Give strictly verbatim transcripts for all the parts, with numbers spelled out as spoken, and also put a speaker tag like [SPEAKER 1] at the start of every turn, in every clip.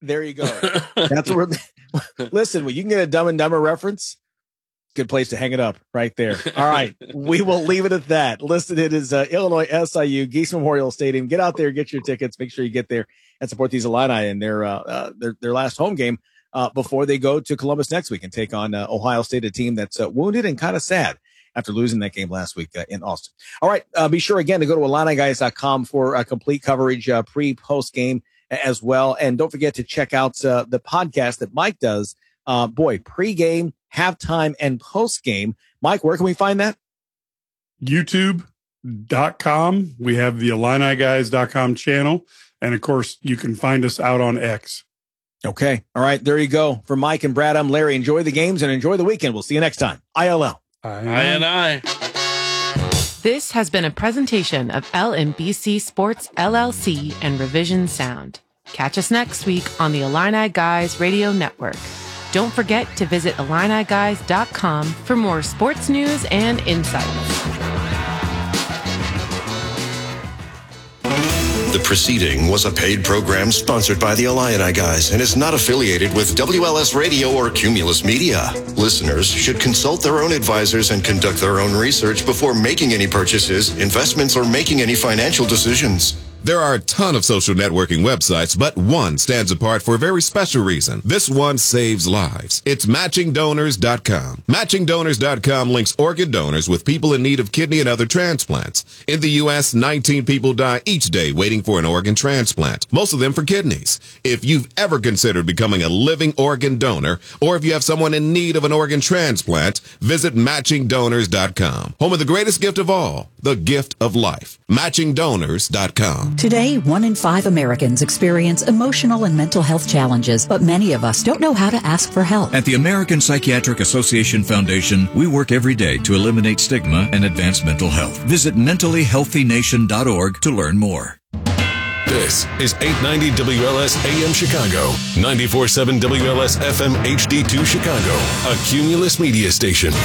[SPEAKER 1] There you go. That's where. Listen, when you can get a Dumb and Dumber reference, good place to hang it up right there. All right, we will leave it at that. Listen, it is uh, Illinois S I U Geese Memorial Stadium. Get out there, get your tickets. Make sure you get there and support these Illini in their uh, uh, their their last home game uh, before they go to Columbus next week and take on uh, Ohio State, a team that's uh, wounded and kind of sad after losing that game last week uh, in Austin. All right, uh, be sure again to go to Illini Guys dot com for uh, complete coverage uh, pre post game as well, and don't forget to check out uh, the podcast that Mike does. Uh, boy, pre-game, halftime, and post-game. Mike, where can we find that?
[SPEAKER 2] YouTube dot com. We have the Illini Guys dot com channel. And, of course, you can find us out on X.
[SPEAKER 1] Okay. All right. There you go. For Mike and Brad, I'm Larry. Enjoy the games and enjoy the weekend. We'll see you next time. I L L.
[SPEAKER 3] I and I.
[SPEAKER 4] This has been a presentation of L M B C Sports, L L C, and Revision Sound. Catch us next week on the Illini Guys Radio Network. Don't forget to visit Illini Guys dot com for more sports news and insights.
[SPEAKER 5] The preceding was a paid program sponsored by the Illini Guys and is not affiliated with W L S Radio or Cumulus Media. Listeners should consult their own advisors and conduct their own research before making any purchases, investments, or making any financial decisions.
[SPEAKER 6] There are a ton of social networking websites, but one stands apart for a very special reason. This one saves lives. It's matching donors dot com. matching donors dot com links organ donors with people in need of kidney and other transplants. In the U S, nineteen people die each day waiting for an organ transplant, most of them for kidneys. If you've ever considered becoming a living organ donor, or if you have someone in need of an organ transplant, visit matching donors dot com. Home of the greatest gift of all, the gift of life. matching donors dot com.
[SPEAKER 7] Today, one in five Americans experience emotional and mental health challenges, but many of us don't know how to ask for help.
[SPEAKER 8] At the American Psychiatric Association Foundation, we work every day to eliminate stigma and advance mental health. Visit mentally healthy nation dot org to learn more.
[SPEAKER 5] This is eight ninety W L S A M Chicago, ninety-four point seven W L S F M H D two Chicago, a Cumulus Media station.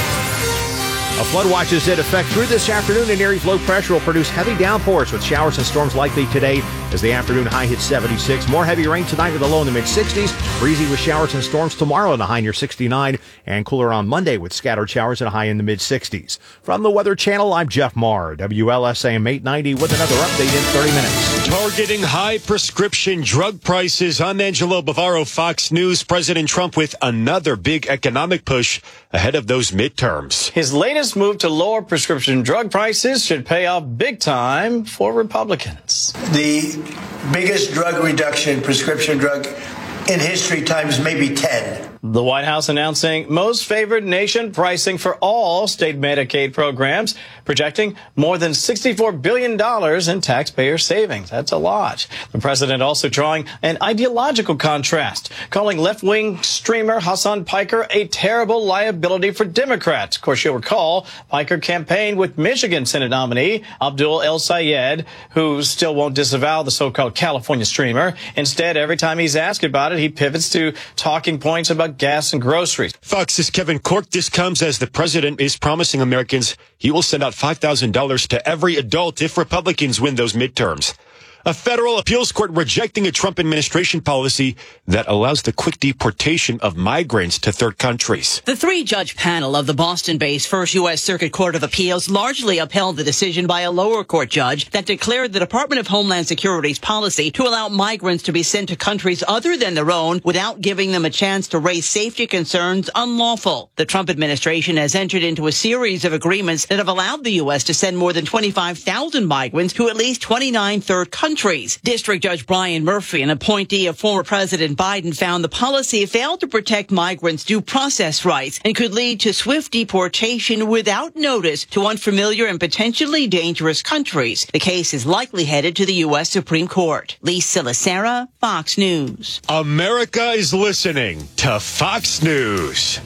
[SPEAKER 9] A flood watch is in effect through this afternoon, and Aries low pressure will produce heavy downpours with showers and storms likely today as the afternoon high hits seventy-six. More heavy rain tonight with a low in the mid-sixties. Breezy with showers and storms tomorrow and a high near sixty-nine. And cooler on Monday with scattered showers and a high in the mid-sixties. From the Weather Channel, I'm Jeff Marr. W L S A M eight ninety with another update in thirty minutes.
[SPEAKER 10] Targeting high prescription drug prices. I'm Angelo Bavaro, Fox News. President Trump with another big economic push ahead of those midterms.
[SPEAKER 11] His latest move to lower prescription drug prices should pay off big time for Republicans.
[SPEAKER 12] The biggest drug reduction, prescription drug in history times maybe ten.
[SPEAKER 11] The White House announcing most favored nation pricing for all state Medicaid programs, projecting more than sixty-four billion dollars in taxpayer savings. That's a lot. The president also drawing an ideological contrast, calling left-wing streamer Hassan Piker a terrible liability for Democrats. Of course, you'll recall Piker campaigned with Michigan Senate nominee Abdul El Sayed, who still won't disavow the so-called California streamer. Instead, every time he's asked about it, he pivots to talking points about gas and groceries.
[SPEAKER 10] Fox's Kevin Corke. This comes as the president is promising Americans he will send out five thousand dollars to every adult if Republicans win those midterms. A federal appeals court rejecting a Trump administration policy that allows the quick deportation of migrants to third countries.
[SPEAKER 13] The three-judge panel of the Boston-based First U S Circuit Court of Appeals largely upheld the decision by a lower court judge that declared the Department of Homeland Security's policy to allow migrants to be sent to countries other than their own without giving them a chance to raise safety concerns unlawful. The Trump administration has entered into a series of agreements that have allowed the U S to send more than twenty-five thousand migrants to at least twenty-nine third countries. District Judge Brian Murphy, an appointee of former President Biden, found the policy failed to protect migrants' due process rights and could lead to swift deportation without notice to unfamiliar and potentially dangerous countries. The case is likely headed to the U S Supreme Court. Lisa Lacera, Fox News.
[SPEAKER 10] America is listening to Fox News.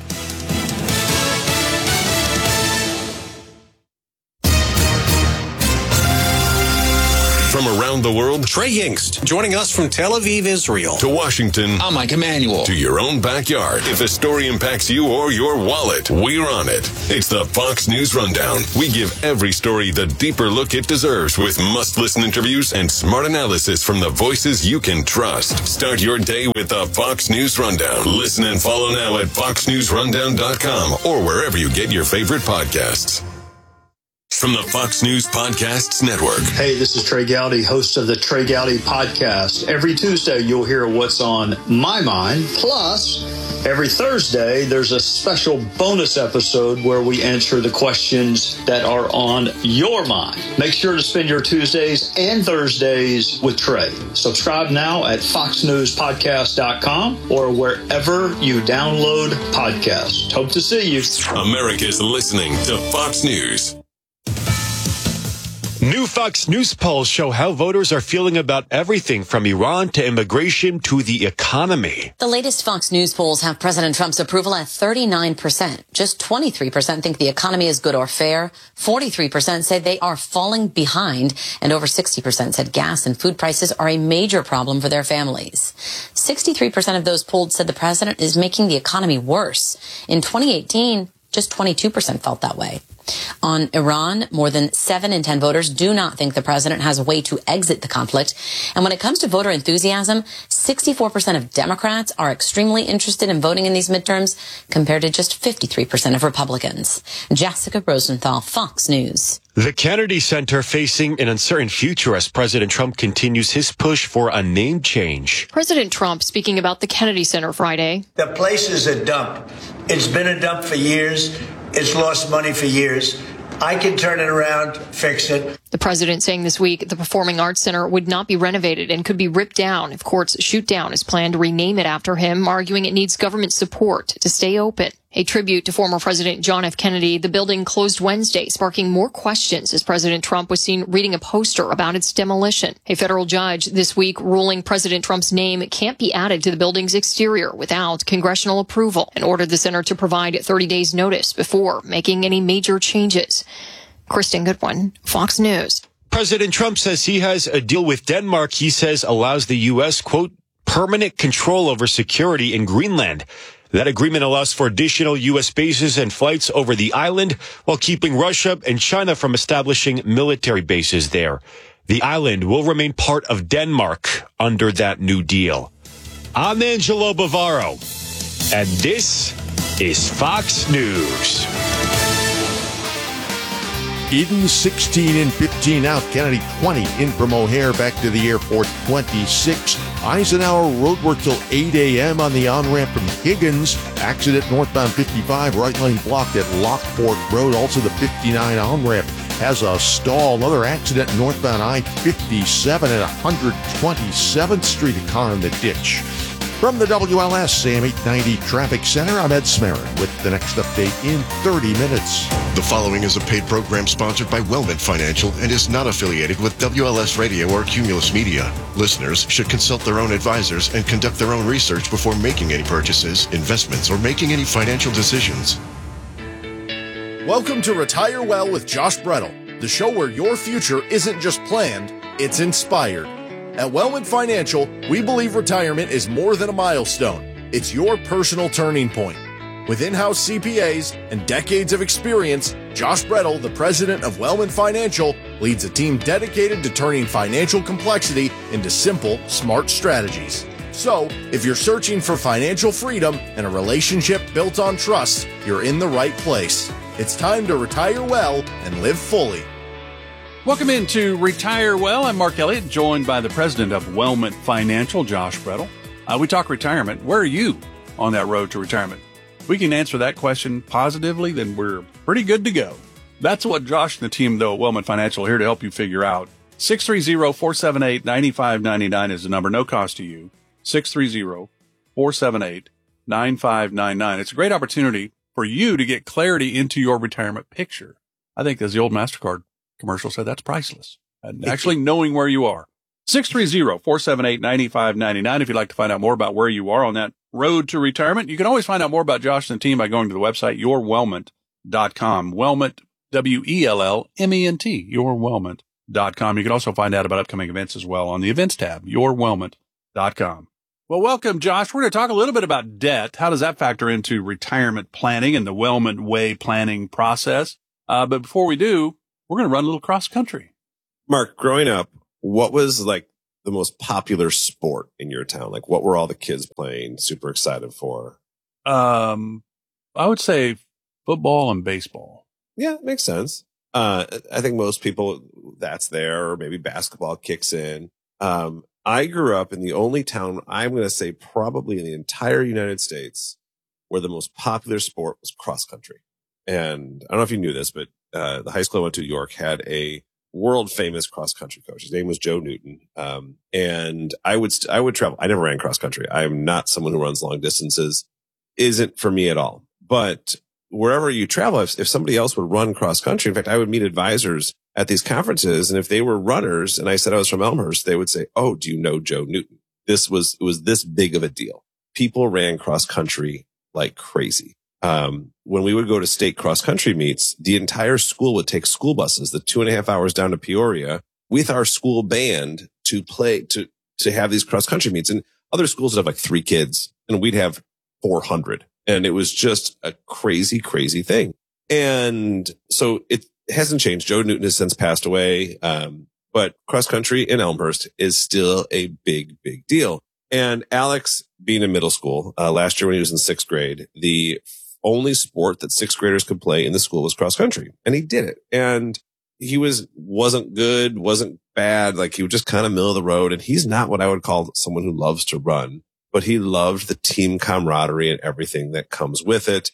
[SPEAKER 6] From around the world,
[SPEAKER 3] Trey Yingst, joining us from Tel Aviv, Israel.
[SPEAKER 6] To Washington.
[SPEAKER 3] I'm Mike Emanuel.
[SPEAKER 6] To your own backyard. If a story impacts you or your wallet, we're on it. It's the Fox News Rundown. We give every story the deeper look it deserves with must-listen interviews and smart analysis from the voices you can trust. Start your day with the Fox News Rundown. Listen and follow now at fox news rundown dot com or wherever you get your favorite podcasts. From the Fox News Podcasts Network.
[SPEAKER 14] Hey, this is Trey Gowdy, host of the Trey Gowdy Podcast. Every Tuesday, you'll hear what's on my mind. Plus, every Thursday, there's a special bonus episode where we answer the questions that are on your mind. Make sure to spend your Tuesdays and Thursdays with Trey. Subscribe now at fox news podcast dot com or wherever you download podcasts. Hope to see you.
[SPEAKER 6] America's listening to Fox News.
[SPEAKER 10] New Fox News polls show how voters are feeling about everything from Iran to immigration to the economy.
[SPEAKER 15] The latest Fox News polls have President Trump's approval at thirty-nine percent. Just twenty-three percent think the economy is good or fair. forty-three percent say they are falling behind. And over sixty percent said gas and food prices are a major problem for their families. sixty-three percent of those polled said the president is making the economy worse. In twenty eighteen, just twenty-two percent felt that way. On Iran, more than seven in ten voters do not think the president has a way to exit the conflict. And when it comes to voter enthusiasm, sixty-four percent of Democrats are extremely interested in voting in these midterms, compared to just fifty-three percent of Republicans. Jessica Rosenthal, Fox News.
[SPEAKER 10] The Kennedy Center facing an uncertain future as President Trump continues his push for a name change.
[SPEAKER 16] President Trump speaking about the Kennedy Center Friday.
[SPEAKER 12] The place is a dump. It's been a dump for years. It's lost money for years. I can turn it around, fix it.
[SPEAKER 16] The president saying this week the Performing Arts Center would not be renovated and could be ripped down if courts shoot down his plan to rename it after him, arguing it needs government support to stay open. A tribute to former President John F. Kennedy, the building closed Wednesday, sparking more questions as President Trump was seen reading a poster about its demolition. A federal judge this week ruling President Trump's name can't be added to the building's exterior without congressional approval and ordered the center to provide thirty days notice before making any major changes. Kristen Goodwin, Fox News.
[SPEAKER 10] President Trump says he has a deal with Denmark he says allows the U S, quote, permanent control over security in Greenland. That agreement allows for additional U S bases and flights over the island while keeping Russia and China from establishing military bases there. The island will remain part of Denmark under that new deal. I'm Angelo Bavaro, and this is Fox News.
[SPEAKER 9] Eden sixteen in, fifteen out. Kennedy twenty in from O'Hare. Back to the airport twenty-six. Eisenhower roadwork till eight a.m. on the on-ramp from Higgins. Accident northbound fifty-five. Right lane blocked at Lockport Road. Also the fifty-nine on-ramp has a stall. Another accident northbound I fifty-seven at one hundred twenty-seventh Street. A car in the ditch. From the W L S Sam eight ninety Traffic Center, I'm Ed Smarin with the next update in thirty minutes.
[SPEAKER 5] The following is a paid program sponsored by Wellman Financial and is not affiliated with W L S Radio or Cumulus Media. Listeners should consult their own advisors and conduct their own research before making any purchases, investments, or making any financial decisions.
[SPEAKER 17] Welcome to Retire Well with Josh Brettel, the show where your future isn't just planned, it's inspired. At Wellman Financial, we believe retirement is more than a milestone. It's your personal turning point. With in-house C P As and decades of experience, Josh Brettel, the president of Wellman Financial, leads a team dedicated to turning financial complexity into simple, smart strategies. So, if you're searching for financial freedom and a relationship built on trust, you're in the right place. It's time to retire well and live fully.
[SPEAKER 18] Welcome into Retire Well. I'm Mark Elliott, joined by the president of Wellman Financial, Josh Brettel. Uh, we talk retirement. Where are you on that road to retirement? If we can answer that question positively, then we're pretty good to go. That's what Josh and the team, though, at Wellman Financial, are here to help you figure out. six three zero, four seven eight, nine five nine nine is the number, no cost to you. six three zero, four seven eight, nine five nine nine. It's a great opportunity for you to get clarity into your retirement picture. I think, as the old MasterCard commercial said, that's priceless. And actually knowing where you are. six three zero, four seven eight, nine five nine nine. If you'd like to find out more about where you are on that road to retirement, you can always find out more about Josh and the team by going to the website your wellment dot com. Wellment, W E L L M E N T, your wellment dot com. You can also find out about upcoming events as well on the events tab, your wellment dot com. Well, welcome, Josh. We're going to talk a little bit about debt. How does that factor into retirement planning and the Wellment Way planning process? Uh, but before we do, we're going to run a little cross country.
[SPEAKER 19] Mark, growing up, what was like the most popular sport in your town? Like, what were all the kids playing, super excited for?
[SPEAKER 18] Um, I would say football and baseball.
[SPEAKER 19] Yeah, it makes sense. Uh, I think most people that's there, or maybe basketball kicks in. Um, I grew up in the only town, I'm going to say probably in the entire United States, where the most popular sport was cross country. And I don't know if you knew this, but uh, the high school I went to, York, had a world famous cross country coach. His name was Joe Newton. Um, and I would, st- I would travel. I never ran cross country. I am not someone who runs long distances. Isn't for me at all. But wherever you travel, if, if somebody else would run cross country, in fact, I would meet advisors at these conferences. And if they were runners and I said I was from Elmhurst, they would say, "Oh, do you know Joe Newton?" This was, it was this big of a deal. People ran cross country like crazy. Um, when we would go to state cross country meets, the entire school would take school buses, the two and a half hours down to Peoria with our school band to play, to, to have these cross country meets. And other schools would have like three kids and we'd have four hundred. And it was just a crazy, crazy thing. And so it hasn't changed. Joe Newton has since passed away. Um, but cross country in Elmhurst is still a big, big deal. And Alex, being in middle school, uh, last year when he was in sixth grade, the only sport that sixth graders could play in the school was cross country. And he did it. And he was, wasn't good, wasn't bad. Like he was just kind of middle of the road. And he's not what I would call someone who loves to run, but he loved the team camaraderie and everything that comes with it.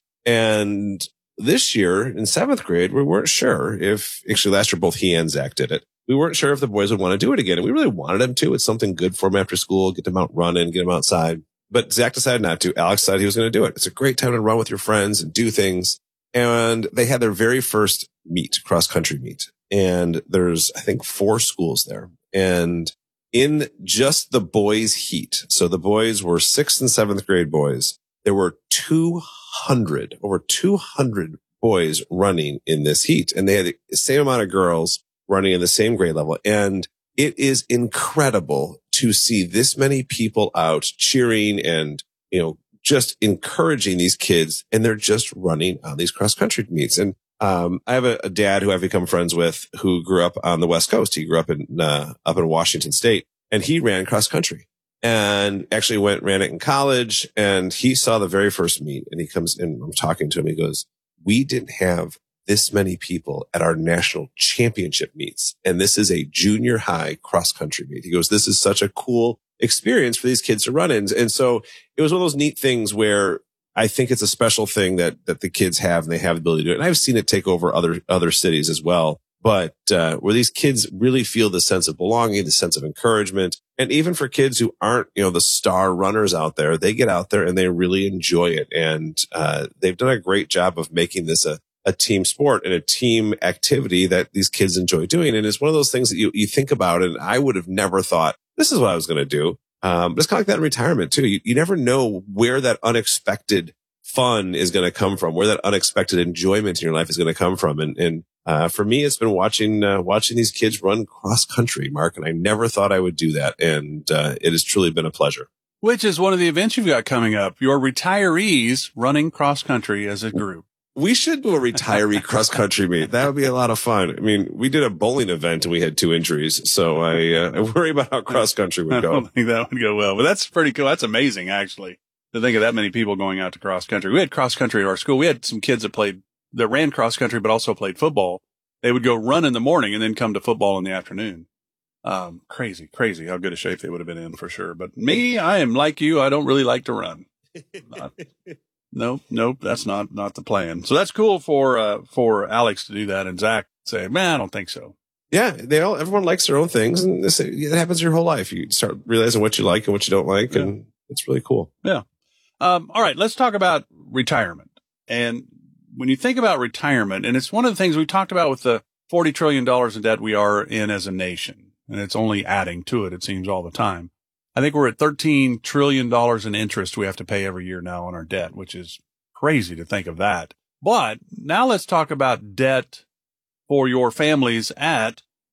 [SPEAKER 19] And this year in seventh grade, we weren't sure if, actually last year, both he and Zach did it. We weren't sure if the boys would want to do it again. And we really wanted them to. It's something good for them after school, get them out running, get them outside. But Zach decided not to. Alex decided he was going to do it. It's a great time to run with your friends and do things. And they had their very first meet, cross country meet. And there's, I think, four schools there. And in just the boys' heat, so the boys were sixth and seventh grade boys, there were two hundred, over two hundred boys running in this heat. And they had the same amount of girls running in the same grade level. And it is incredible to see this many people out cheering and, you know, just encouraging these kids. And they're just running on these cross country meets. And, um, I have a, a dad who I've become friends with who grew up on the West Coast. He grew up in, uh, up in Washington State, and he ran cross country and actually went, ran it in college. And he saw the very first meet, and he comes in, I'm talking to him. He goes, "We didn't have this many people at our national championship meets. And this is a junior high cross country meet." He goes, "This is such a cool experience for these kids to run in." And so it was one of those neat things where I think it's a special thing that, that the kids have, and they have the ability to do it. And I've seen it take over other, other cities as well. But, uh, where these kids really feel the sense of belonging, the sense of encouragement. And even for kids who aren't, you know, the star runners out there, they get out there and they really enjoy it. And, uh, they've done a great job of making this a, a team sport and a team activity that these kids enjoy doing. And it's one of those things that you, you think about, and I would have never thought this is what I was going to do. Um, but it's kind of like that in retirement too. You, you never know where that unexpected fun is going to come from, where that unexpected enjoyment in your life is going to come from. And, and, uh, for me, it's been watching, uh, watching these kids run cross country, Mark. And I never thought I would do that. And, uh, it has truly been a pleasure.
[SPEAKER 18] Which is one of the events you've got coming up, your retirees running cross country as a group.
[SPEAKER 19] We should do a retiree cross country meet. That would be a lot of fun. I mean, we did a bowling event and we had two injuries. So I, uh, I worry about how cross country would go.
[SPEAKER 18] I don't think that would go well, but that's pretty cool. That's amazing, actually, to think of that many people going out to cross country. We had cross country at our school. We had some kids that played, that ran cross country, but also played football. They would go run in the morning and then come to football in the afternoon. Um, crazy, crazy how good a shape they would have been in for sure. But me, I am like you. I don't really like to run. Not, Nope, nope, that's not, not the plan. So that's cool for, uh, for Alex to do that, and Zach say, "Man, I don't think so."
[SPEAKER 19] Yeah, they all, everyone likes their own things, and this, it happens your whole life. You start realizing what you like and what you don't like, yeah. And it's really cool.
[SPEAKER 18] Yeah. Um, all right, let's talk about retirement. And when you think about retirement, and it's one of the things we talked about with the forty trillion dollars in debt we are in as a nation, and it's only adding to it, it seems, all the time. I think we're at thirteen trillion dollars in interest we have to pay every year now on our debt, which is crazy to think of that. But now let's talk about debt for your families at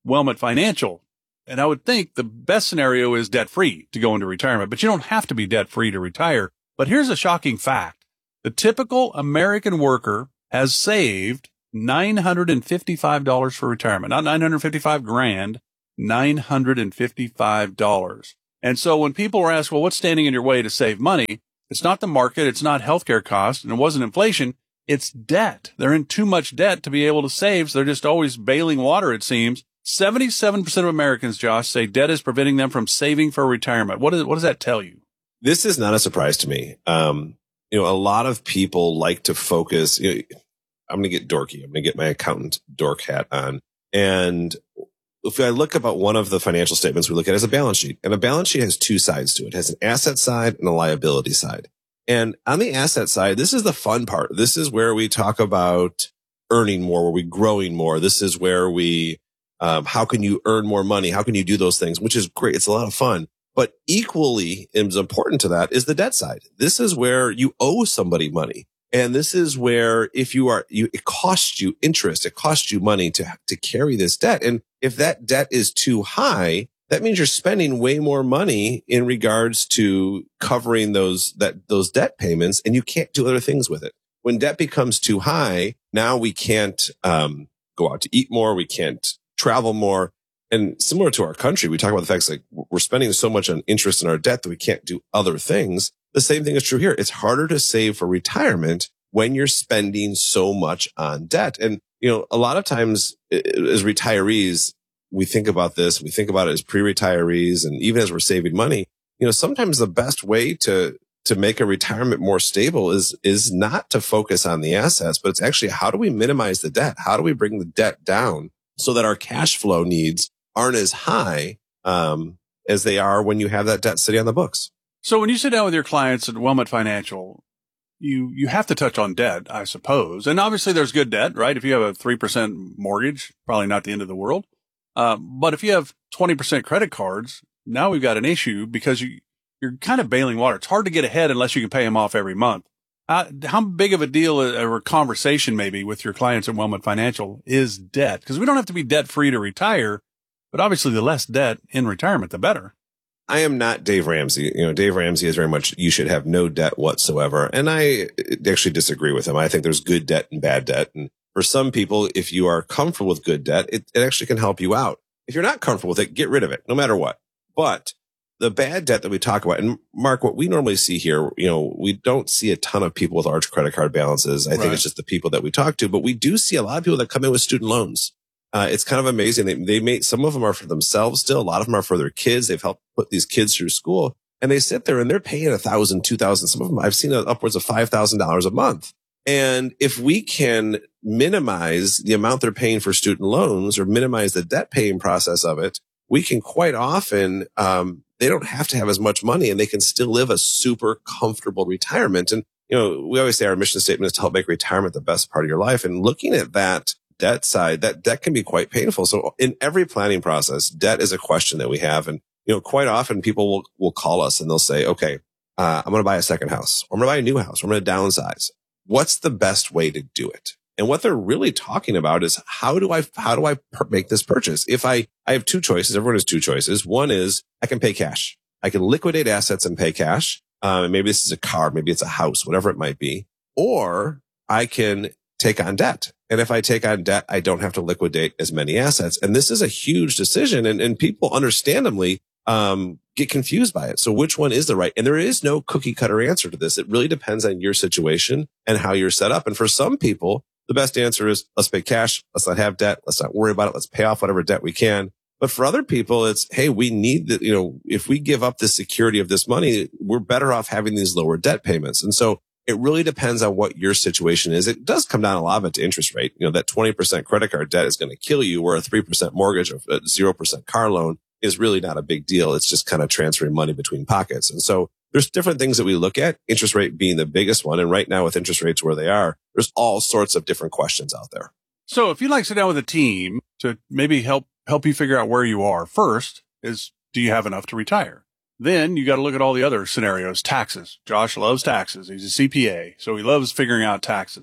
[SPEAKER 18] Wellmont Financial. And I would think the best scenario is debt-free to go into retirement, but you don't have to be debt-free to retire. But here's a shocking fact. The typical American worker has saved nine hundred fifty-five dollars for retirement, not nine hundred fifty-five grand, nine hundred fifty-five dollars. And so when people are asked, well, what's standing in your way to save money? It's not the market. It's not healthcare costs, and it wasn't inflation. It's debt. They're in too much debt to be able to save. So they're just always bailing water, it seems. seventy-seven percent of Americans, Josh, say debt is preventing them from saving for retirement. What, is, what does that tell you?
[SPEAKER 19] This is not a surprise to me. Um, you know, a lot of people like to focus. You know, I'm going to get dorky. I'm going to get my accountant dork hat on. And if I look about one of the financial statements we look at as a balance sheet, and a balance sheet has two sides to it. It has an asset side and a liability side. And on the asset side, this is the fun part. This is where we talk about earning more, where we're growing more. This is where we, um, how can you earn more money? How can you do those things? Which is great. It's a lot of fun. But equally as important to that is the debt side. This is where you owe somebody money. And this is where if you are, you, it costs you interest. It costs you money to, to carry this debt. And if that debt is too high, that means you're spending way more money in regards to covering those, that, those debt payments, and you can't do other things with it. When debt becomes too high, now we can't, um, go out to eat more. We can't travel more. And similar to our country, we talk about the fact like we're spending so much on interest in our debt that we can't do other things. The same thing is true here. It's harder to save for retirement when you're spending so much on debt. And, you know, a lot of times as retirees, we think about this, we think about it as pre-retirees, and even as we're saving money, you know, sometimes the best way to, to make a retirement more stable is, is not to focus on the assets, but it's actually how do we minimize the debt? How do we bring the debt down so that our cash flow needs aren't as high, um, as they are when you have that debt sitting on the books?
[SPEAKER 18] So when you sit down with your clients at Wellmont Financial, you, you have to touch on debt, I suppose. And obviously there's good debt, right? If you have a three percent mortgage, probably not the end of the world. Uh, but if you have twenty percent credit cards, now we've got an issue because you, you're kind of bailing water. It's hard to get ahead unless you can pay them off every month. Uh, how big of a deal or a conversation maybe with your clients at Wellmont Financial is debt? Because we don't have to be debt free to retire, but obviously the less debt in retirement, the better.
[SPEAKER 19] I am not Dave Ramsey. You know, Dave Ramsey is very much, you should have no debt whatsoever. And I actually disagree with him. I think there's good debt and bad debt. And for some people, if you are comfortable with good debt, it, it actually can help you out. If you're not comfortable with it, get rid of it, no matter what. But the bad debt that we talk about, and Mark, what we normally see here, you know, we don't see a ton of people with large credit card balances. I right. think it's just the people that we talk to, but we do see a lot of people that come in with student loans. Uh, it's kind of amazing. They, they may, some of them are for themselves still. A lot of them are for their kids. They've helped put these kids through school, and they sit there and they're paying a thousand, two thousand. Some of them I've seen upwards of five thousand dollars a month. And if we can minimize the amount they're paying for student loans or minimize the debt paying process of it, we can quite often, um, they don't have to have as much money and they can still live a super comfortable retirement. And, you know, we always say our mission statement is to help make retirement the best part of your life. And looking at that debt side, that debt can be quite painful. So in every planning process, debt is a question that we have. And, you know, quite often people will, will call us and they'll say, okay, uh, I'm going to buy a second house, or I'm going to buy a new house, or I'm going to downsize. What's the best way to do it? And what they're really talking about is how do I, how do I per- make this purchase? If I, I have two choices. Everyone has two choices. One is I can pay cash. I can liquidate assets and pay cash. Um, maybe this is a car, maybe it's a house, whatever it might be. Or I can take on debt. And if I take on debt, I don't have to liquidate as many assets. And this is a huge decision. And, and people understandably, um, get confused by it. So which one is the right? And there is no cookie cutter answer to this. It really depends on your situation and how you're set up. And for some people, the best answer is let's pay cash. Let's not have debt. Let's not worry about it. Let's pay off whatever debt we can. But for other people, it's, hey, we need that, you know, if we give up the security of this money, we're better off having these lower debt payments. And so it really depends on what your situation is. It does come down a lot of it to interest rate. You know, that twenty percent credit card debt is going to kill you, where a three percent mortgage or a zero percent car loan is really not a big deal. It's just kind of transferring money between pockets. And so there's different things that we look at, interest rate being the biggest one. And right now with interest rates where they are, there's all sorts of different questions out there.
[SPEAKER 18] So if you'd like to sit down with a team to maybe help, help you figure out where you are, first is, do you have enough to retire? Then you got to look at all the other scenarios. Taxes. Josh loves taxes. He's a C P A, so he loves figuring out taxes.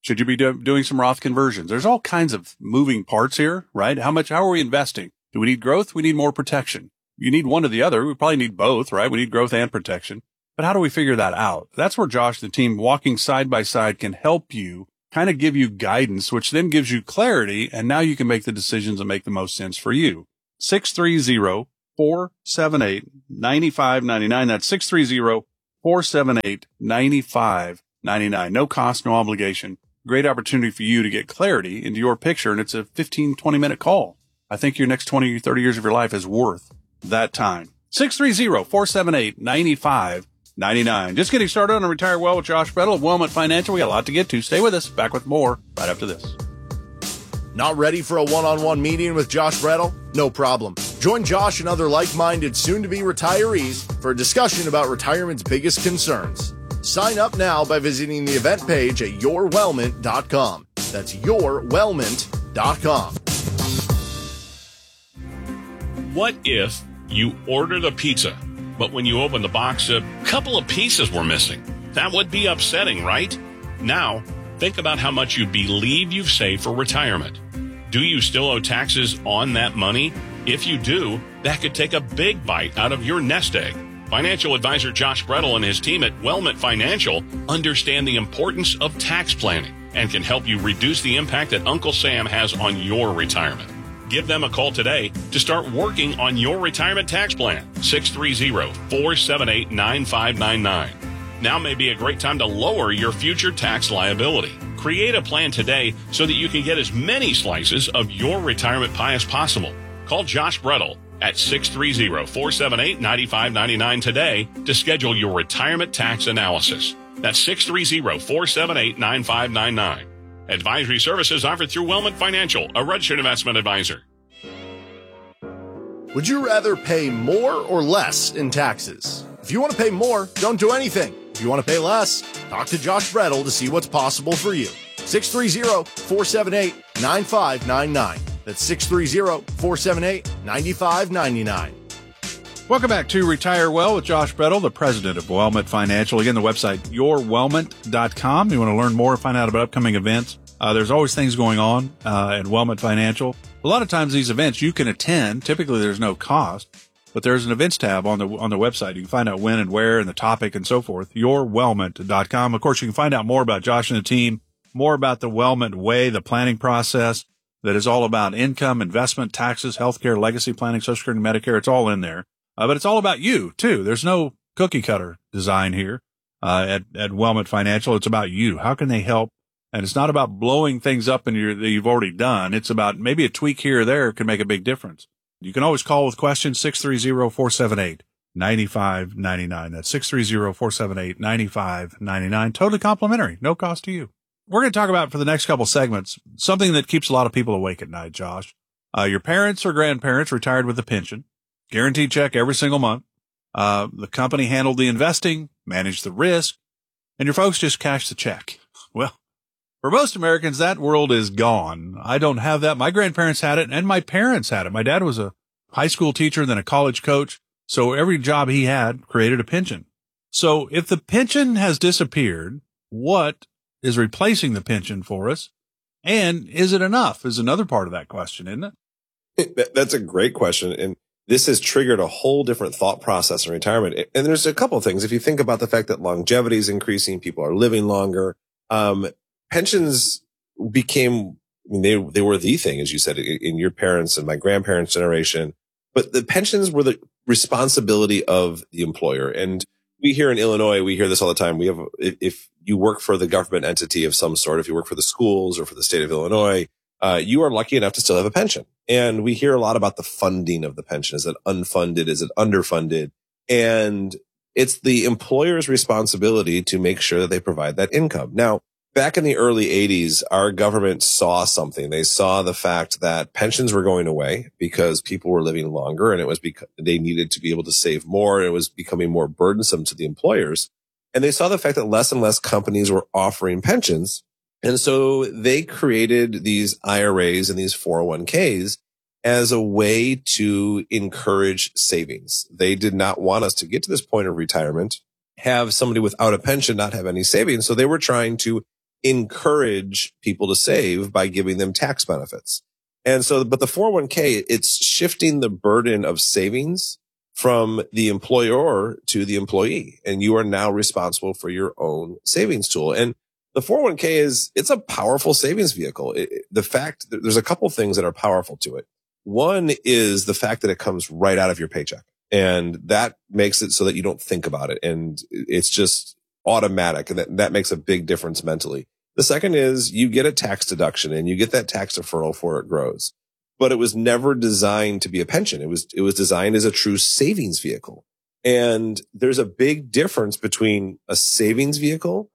[SPEAKER 18] Should you be do- doing some Roth conversions? There's all kinds of moving parts here, right? How much, how are we investing? Do we need growth? We need more protection. You need one or the other. We probably need both, right? We need growth and protection. But how do we figure that out? That's where Josh, the team, walking side by side can help you, kind of give you guidance, which then gives you clarity. And now you can make the decisions that make the most sense for you. six three zero, four seven eight, nine five nine nine. That's six three zero, four seven eight, nine five nine nine. No cost, no obligation. Great opportunity for you to get clarity into your picture. And it's a fifteen, twenty minute call. I think your next twenty, thirty years of your life is worth that time. six three zero, four seven eight, nine five nine nine. Just getting started on Retire Well with Josh Brettel of Wellment Financial. We got a lot to get to. Stay with us. Back with more right after this.
[SPEAKER 17] Not ready for a one-on-one meeting with Josh Brettel? No problem. Join Josh and other like-minded soon-to-be retirees for a discussion about retirement's biggest concerns. Sign up now by visiting the event page at your wellment dot com. That's your wellment dot com.
[SPEAKER 20] What if you ordered a pizza, but when you opened the box, a couple of pieces were missing? That would be upsetting, right? Now, think about how much you believe you've saved for retirement. Do you still owe taxes on that money? If you do, that could take a big bite out of your nest egg. Financial advisor Josh Brettel and his team at Wellment Financial understand the importance of tax planning and can help you reduce the impact that Uncle Sam has on your retirement. Give them a call today to start working on your retirement tax plan. six three zero, four seven eight, nine five nine nine. Now may be a great time to lower your future tax liability. Create a plan today so that you can get as many slices of your retirement pie as possible. Call Josh Brettel at six three zero, four seven eight, nine five nine nine today to schedule your retirement tax analysis. That's six three zero, four seven eight, nine five nine nine. Advisory services offered through Wellment Financial, a registered investment advisor.
[SPEAKER 17] Would you rather pay more or less in taxes? If you want to pay more, don't do anything. If you want to pay less, talk to Josh Brettel to see what's possible for you. six three zero, four seven eight, nine five nine nine. That's six three zero, four seven eight, nine five nine nine.
[SPEAKER 18] Welcome back to Retire Well with Josh Brettel, the president of Wellment Financial. Again, the website, your wellment dot com. You want to learn more, find out about upcoming events. Uh, there's always things going on uh, at Wellment Financial. A lot of times these events you can attend. Typically there's no cost, but there's an events tab on the on the website. You can find out when and where and the topic and so forth. your wellment dot com. Of course, you can find out more about Josh and the team, more about the Wellment Way, the planning process that is all about income, investment, taxes, healthcare, legacy planning, Social Security, Medicare. It's all in there. Uh, but it's all about you too. There's no cookie cutter design here uh, at, at Wellment Financial. It's about you. How can they help? And it's not about blowing things up in your, that you've already done. It's about maybe a tweak here or there can make a big difference. You can always call with questions, six three zero, four seven eight, nine five nine nine. That's six three zero, four seven eight, nine five nine nine. Totally complimentary. No cost to you. We're going to talk about for the next couple segments, something that keeps a lot of people awake at night, Josh. Uh, your parents or grandparents retired with a pension, guaranteed check every single month. Uh, the company handled the investing, managed the risk, and your folks just cashed the check. Well, for most Americans, that world is gone. I don't have that. My grandparents had it and my parents had it. My dad was a high school teacher, then a college coach. So every job he had created a pension. So if the pension has disappeared, what is replacing the pension for us? And is it enough is another part of that question, isn't it?
[SPEAKER 19] That's a great question. And this has triggered a whole different thought process in retirement. And there's a couple of things. If you think about the fact that longevity is increasing, people are living longer, um, pensions became, I mean, they, they were the thing, as you said, in your parents' and my grandparents' generation. But the pensions were the responsibility of the employer. And we here in Illinois, we hear this all the time. We have, if you work for the government entity of some sort, if you work for the schools or for the state of Illinois, uh, you are lucky enough to still have a pension. And we hear a lot about the funding of the pension. Is it unfunded? Is it underfunded? And it's the employer's responsibility to make sure that they provide that income. Now, back in the early eighties, our government saw something. They saw the fact that pensions were going away because people were living longer, and it was because they needed to be able to save more. And it was becoming more burdensome to the employers. And they saw the fact that less and less companies were offering pensions. And so they created these I R As and these four oh one k's as a way to encourage savings. They did not want us to get to this point of retirement, have somebody without a pension not have any savings. So they were trying to encourage people to save by giving them tax benefits. And so, but the four oh one k, it's shifting the burden of savings from the employer to the employee. And you are now responsible for your own savings tool. And the four oh one k is, it's a powerful savings vehicle. It, the fact that there's a couple things that are powerful to it. One is the fact that it comes right out of your paycheck. And that makes it so that you don't think about it. And it's just automatic. And that, that makes a big difference mentally. The second is you get a tax deduction and you get that tax deferral for it grows. But it was never designed to be a pension. It was, it was designed as a true savings vehicle. And there's a big difference between a savings vehicle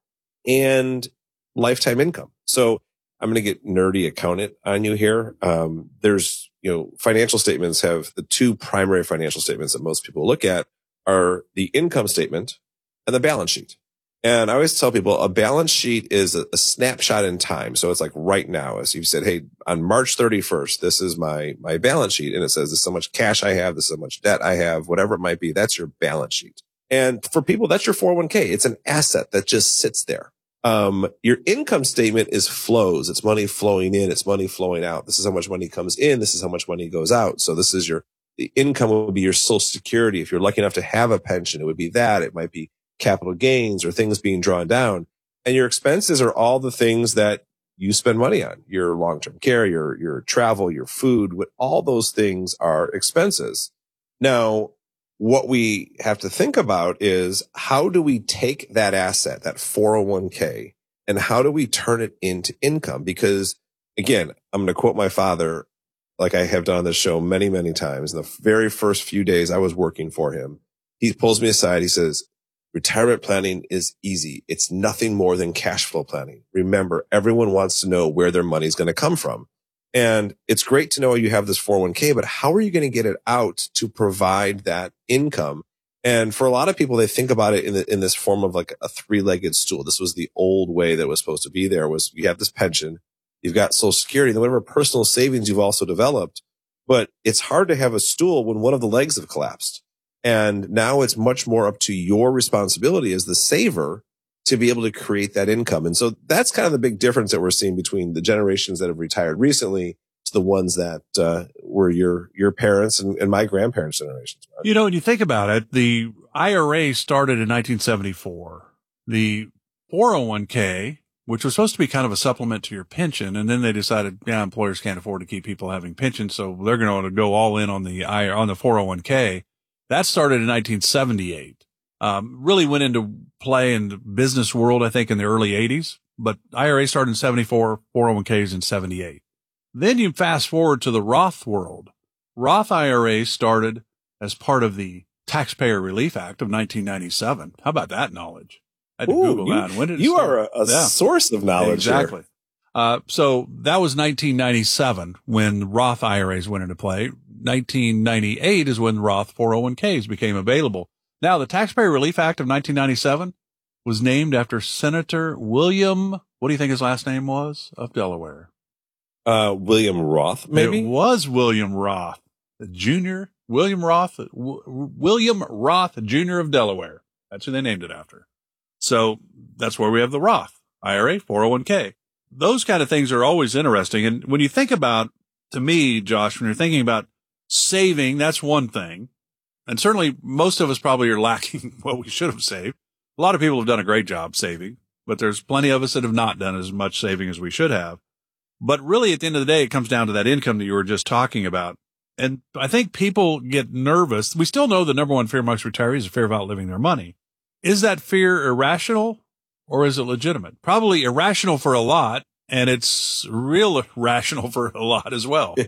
[SPEAKER 19] and lifetime income. So I'm going to get nerdy accountant on you here. Um, there's, you know, financial statements have the two primary financial statements that most people look at are the income statement and the balance sheet. And I always tell people a balance sheet is a, a snapshot in time. So it's like right now, as you said, hey, on March thirty-first, this is my, my balance sheet. And it says this is how much cash I have. This is how much debt I have, whatever it might be. That's your balance sheet. And for people, that's your four oh one k. It's an asset that just sits there. Um, your income statement is flows. It's money flowing in. It's money flowing out. This is how much money comes in. This is how much money goes out. So this is your, the income would be your Social Security. If you're lucky enough to have a pension, it would be that. It might be capital gains or things being drawn down. And your expenses are all the things that you spend money on, your long-term care, your, your travel, your food, what all those things are expenses. Now, what we have to think about is how do we take that asset, that four oh one k, and how do we turn it into income? Because again, I'm going to quote my father, like I have done on this show many, many times. In the very first few days I was working for him, he pulls me aside. He says, retirement planning is easy. It's nothing more than cash flow planning. Remember, everyone wants to know where their money is going to come from. And it's great to know you have this four oh one k, but how are you going to get it out to provide that income? And for a lot of people, they think about it in, the, in this form of like a three-legged stool. This was the old way that was supposed to be there was you have this pension, you've got Social Security, then whatever personal savings you've also developed. But it's hard to have a stool when one of the legs have collapsed. And now it's much more up to your responsibility as the saver to be able to create that income. And so that's kind of the big difference that we're seeing between the generations that have retired recently to the ones that uh, were your your parents and, and my grandparents' generations.
[SPEAKER 18] You know, when you think about it, the I R A started in nineteen seventy-four. The four oh one k, which was supposed to be kind of a supplement to your pension, and then they decided, yeah, employers can't afford to keep people having pensions, so they're going to go all in on the I on the four oh one k. That started in nineteen seventy-eight. Um, really went into play in the business world, I think, in the early eighties, but I R A started in seventy-four, four oh one k's in seventy-eight. Then you fast forward to the Roth world. Roth I R A started as part of the Taxpayer Relief Act of nineteen ninety-seven. How about that knowledge? I had to
[SPEAKER 19] Ooh,
[SPEAKER 18] Google
[SPEAKER 19] you,
[SPEAKER 18] that. When did it
[SPEAKER 19] you
[SPEAKER 18] start?
[SPEAKER 19] are a, a
[SPEAKER 18] yeah.
[SPEAKER 19] source of knowledge.
[SPEAKER 18] Exactly.
[SPEAKER 19] Here.
[SPEAKER 18] Uh, so that was nineteen ninety-seven when Roth I R As went into play. nineteen ninety-eight is when Roth four oh one k's became available. Now, the Taxpayer Relief Act of nineteen ninety-seven was named after Senator William, what do you think his last name was, of Delaware?
[SPEAKER 19] Uh, William Roth, maybe?
[SPEAKER 18] It was William Roth, Junior William Roth, w- William Roth, Junior of Delaware. That's who they named it after. So that's where we have the Roth I R A, four oh one k. Those kind of things are always interesting. And when you think about, to me, Josh, when you're thinking about saving, that's one thing. And certainly most of us probably are lacking what we should have saved. A lot of people have done a great job saving, but there's plenty of us that have not done as much saving as we should have. But really, at the end of the day, it comes down to that income that you were just talking about. And I think people get nervous. We still know the number one fear amongst retirees is the fear of outliving their money. Is that fear irrational or is it legitimate? Probably irrational for a lot, and it's real rational for a lot as well.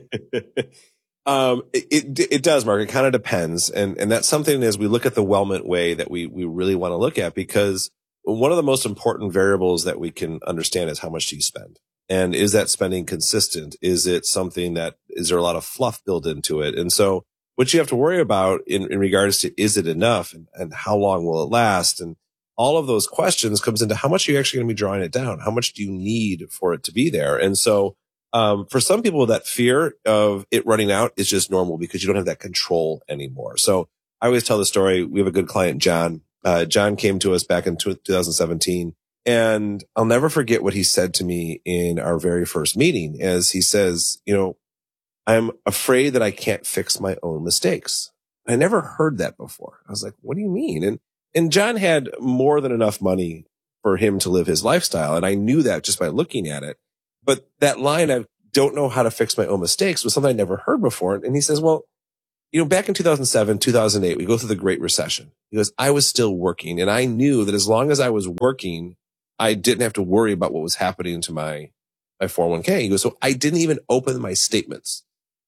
[SPEAKER 19] Um, it, it, it does, Mark. It kind of depends. And, and that's something as we look at the Wellment way that we, we really want to look at, because one of the most important variables that we can understand is how much do you spend? And is that spending consistent? Is it something that, is there a lot of fluff built into it? And so what you have to worry about in, in regards to, is it enough and, and how long will it last? And all of those questions comes into how much are you actually going to be drawing it down? How much do you need for it to be there? And so Um, for some people, that fear of it running out is just normal because you don't have that control anymore. So I always tell the story. We have a good client, John. Uh, John came to us back in two thousand seventeen. And I'll never forget what he said to me in our very first meeting, as he says, you know, I'm afraid that I can't fix my own mistakes. I never heard that before. I was like, what do you mean? And, and John had more than enough money for him to live his lifestyle. And I knew that just by looking at it. But that line, I don't know how to fix my own mistakes, was something I never heard before. And he says, well, you know, back in two thousand seven, two thousand eight, we go through the Great Recession. He goes, I was still working, and I knew that as long as I was working, I didn't have to worry about what was happening to my, my four oh one k. He goes, so I didn't even open my statements.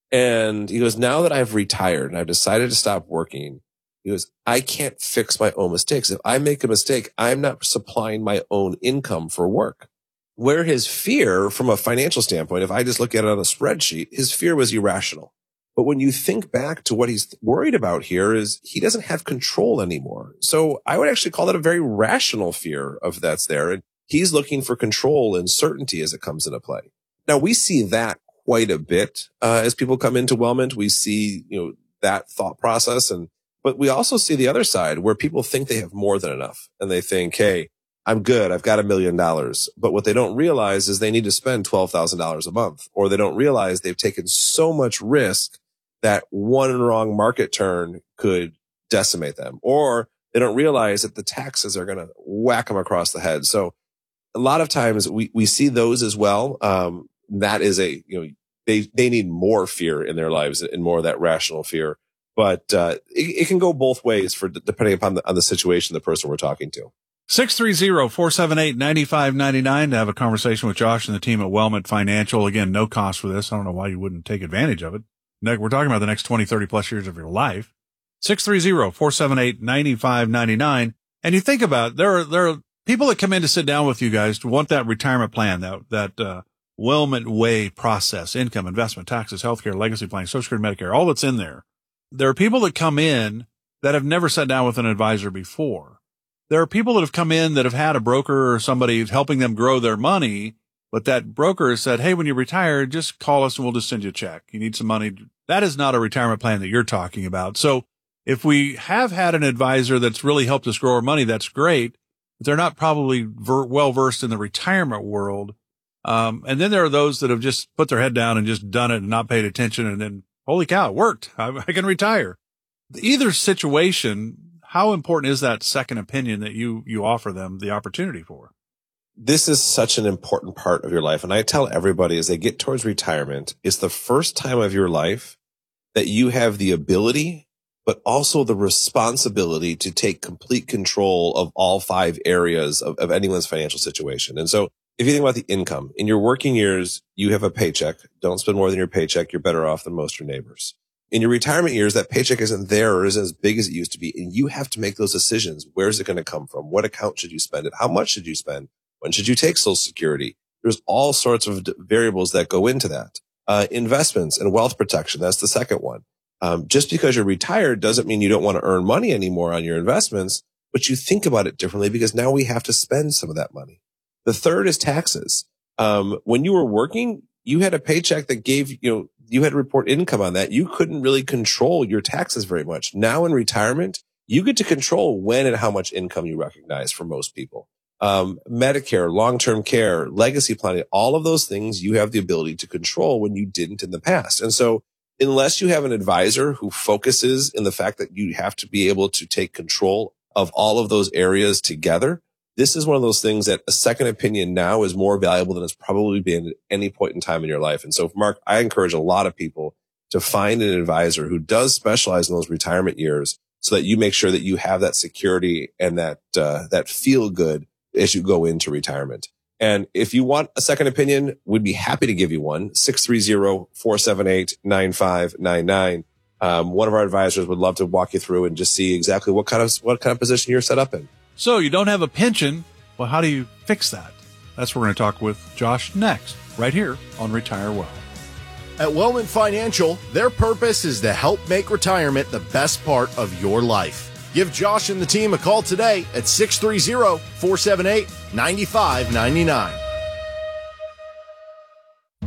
[SPEAKER 19] And he goes, now that I've retired and I've decided to stop working, he goes, I can't fix my own mistakes. If I make a mistake, I'm not supplying my own income for work. Where his fear from a financial standpoint, if I just look at it on a spreadsheet, his fear was irrational. But when you think back to what he's worried about here, is he doesn't have control anymore. So I would actually call that a very rational fear of that's there. And he's looking for control and certainty as it comes into play. Now, we see that quite a bit uh, as people come into Wellment. We see, you know, that thought process. And but we also see the other side where people think they have more than enough. And they think, hey, I'm good. I've got a million dollars. But what they don't realize is they need to spend twelve thousand dollars a month. Or they don't realize they've taken so much risk that one wrong market turn could decimate them, or they don't realize that the taxes are going to whack them across the head. So a lot of times we, we see those as well. Um, that is a, you know, they, they need more fear in their lives and more of that rational fear. But, uh, it, it can go both ways for depending upon the, on the situation, the person we're talking to.
[SPEAKER 18] six three zero, four seven eight, nine five nine nine to have a conversation with Josh and the team at Wellment Financial. Again, no cost for this. I don't know why you wouldn't take advantage of it. We're talking about the next twenty, thirty plus years of your life. six three zero, four seven eight, nine five nine nine. And you think about it, there are, there are people that come in to sit down with you guys to want that retirement plan, that, that, uh, Wellment way process, income, investment, taxes, healthcare, legacy planning, Social Security, Medicare, all that's in there. There are people that come in that have never sat down with an advisor before. There are people that have come in that have had a broker or somebody helping them grow their money. But that broker said, hey, when you retire, just call us and we'll just send you a check. You need some money. That is not a retirement plan that you're talking about. So if we have had an advisor that's really helped us grow our money, that's great. But they're not probably ver- well versed in the retirement world. Um, and then there are those that have just put their head down and just done it and not paid attention. And then, holy cow, it worked. I, I can retire. Either situation, how important is that second opinion that you, you offer them the opportunity for?
[SPEAKER 19] This is such an important part of your life. And I tell everybody as they get towards retirement, it's the first time of your life that you have the ability, but also the responsibility to take complete control of all five areas of, of anyone's financial situation. And so if you think about the income, in your working years, you have a paycheck. Don't spend more than your paycheck. You're better off than most of your neighbors. In your retirement years, that paycheck isn't there or isn't as big as it used to be. And you have to make those decisions. Where's it going to come from? What account should you spend it? How much should you spend? When should you take Social Security? There's all sorts of variables that go into that. Uh, investments and wealth protection. That's the second one. Um, just because you're retired doesn't mean you don't want to earn money anymore on your investments, but you think about it differently because now we have to spend some of that money. The third is taxes. Um, when you were working, you had a paycheck that gave, you know, you had to report income on that. You couldn't really control your taxes very much. Now in retirement, you get to control when and how much income you recognize for most people. Um, Medicare, long-term care, legacy planning, all of those things you have the ability to control when you didn't in the past. And so unless you have an advisor who focuses in the fact that you have to be able to take control of all of those areas together, this is one of those things that a second opinion now is more valuable than it's probably been at any point in time in your life. And so, Mark, I encourage a lot of people to find an advisor who does specialize in those retirement years so that you make sure that you have that security and that, uh, that feel good as you go into retirement. And if you want a second opinion, we'd be happy to give you one. six three zero, four seven eight, nine five nine nine. Um, one of our advisors would love to walk you through and just see exactly what kind of, what kind of position you're set up in.
[SPEAKER 18] So you don't have a pension. Well, how do you fix that? That's what we're going to talk with Josh next, right here on Retire Well.
[SPEAKER 17] At Wellment Financial, their purpose is to help make retirement the best part of your life. Give Josh and the team a call today at six three zero, four seven eight, nine five nine nine.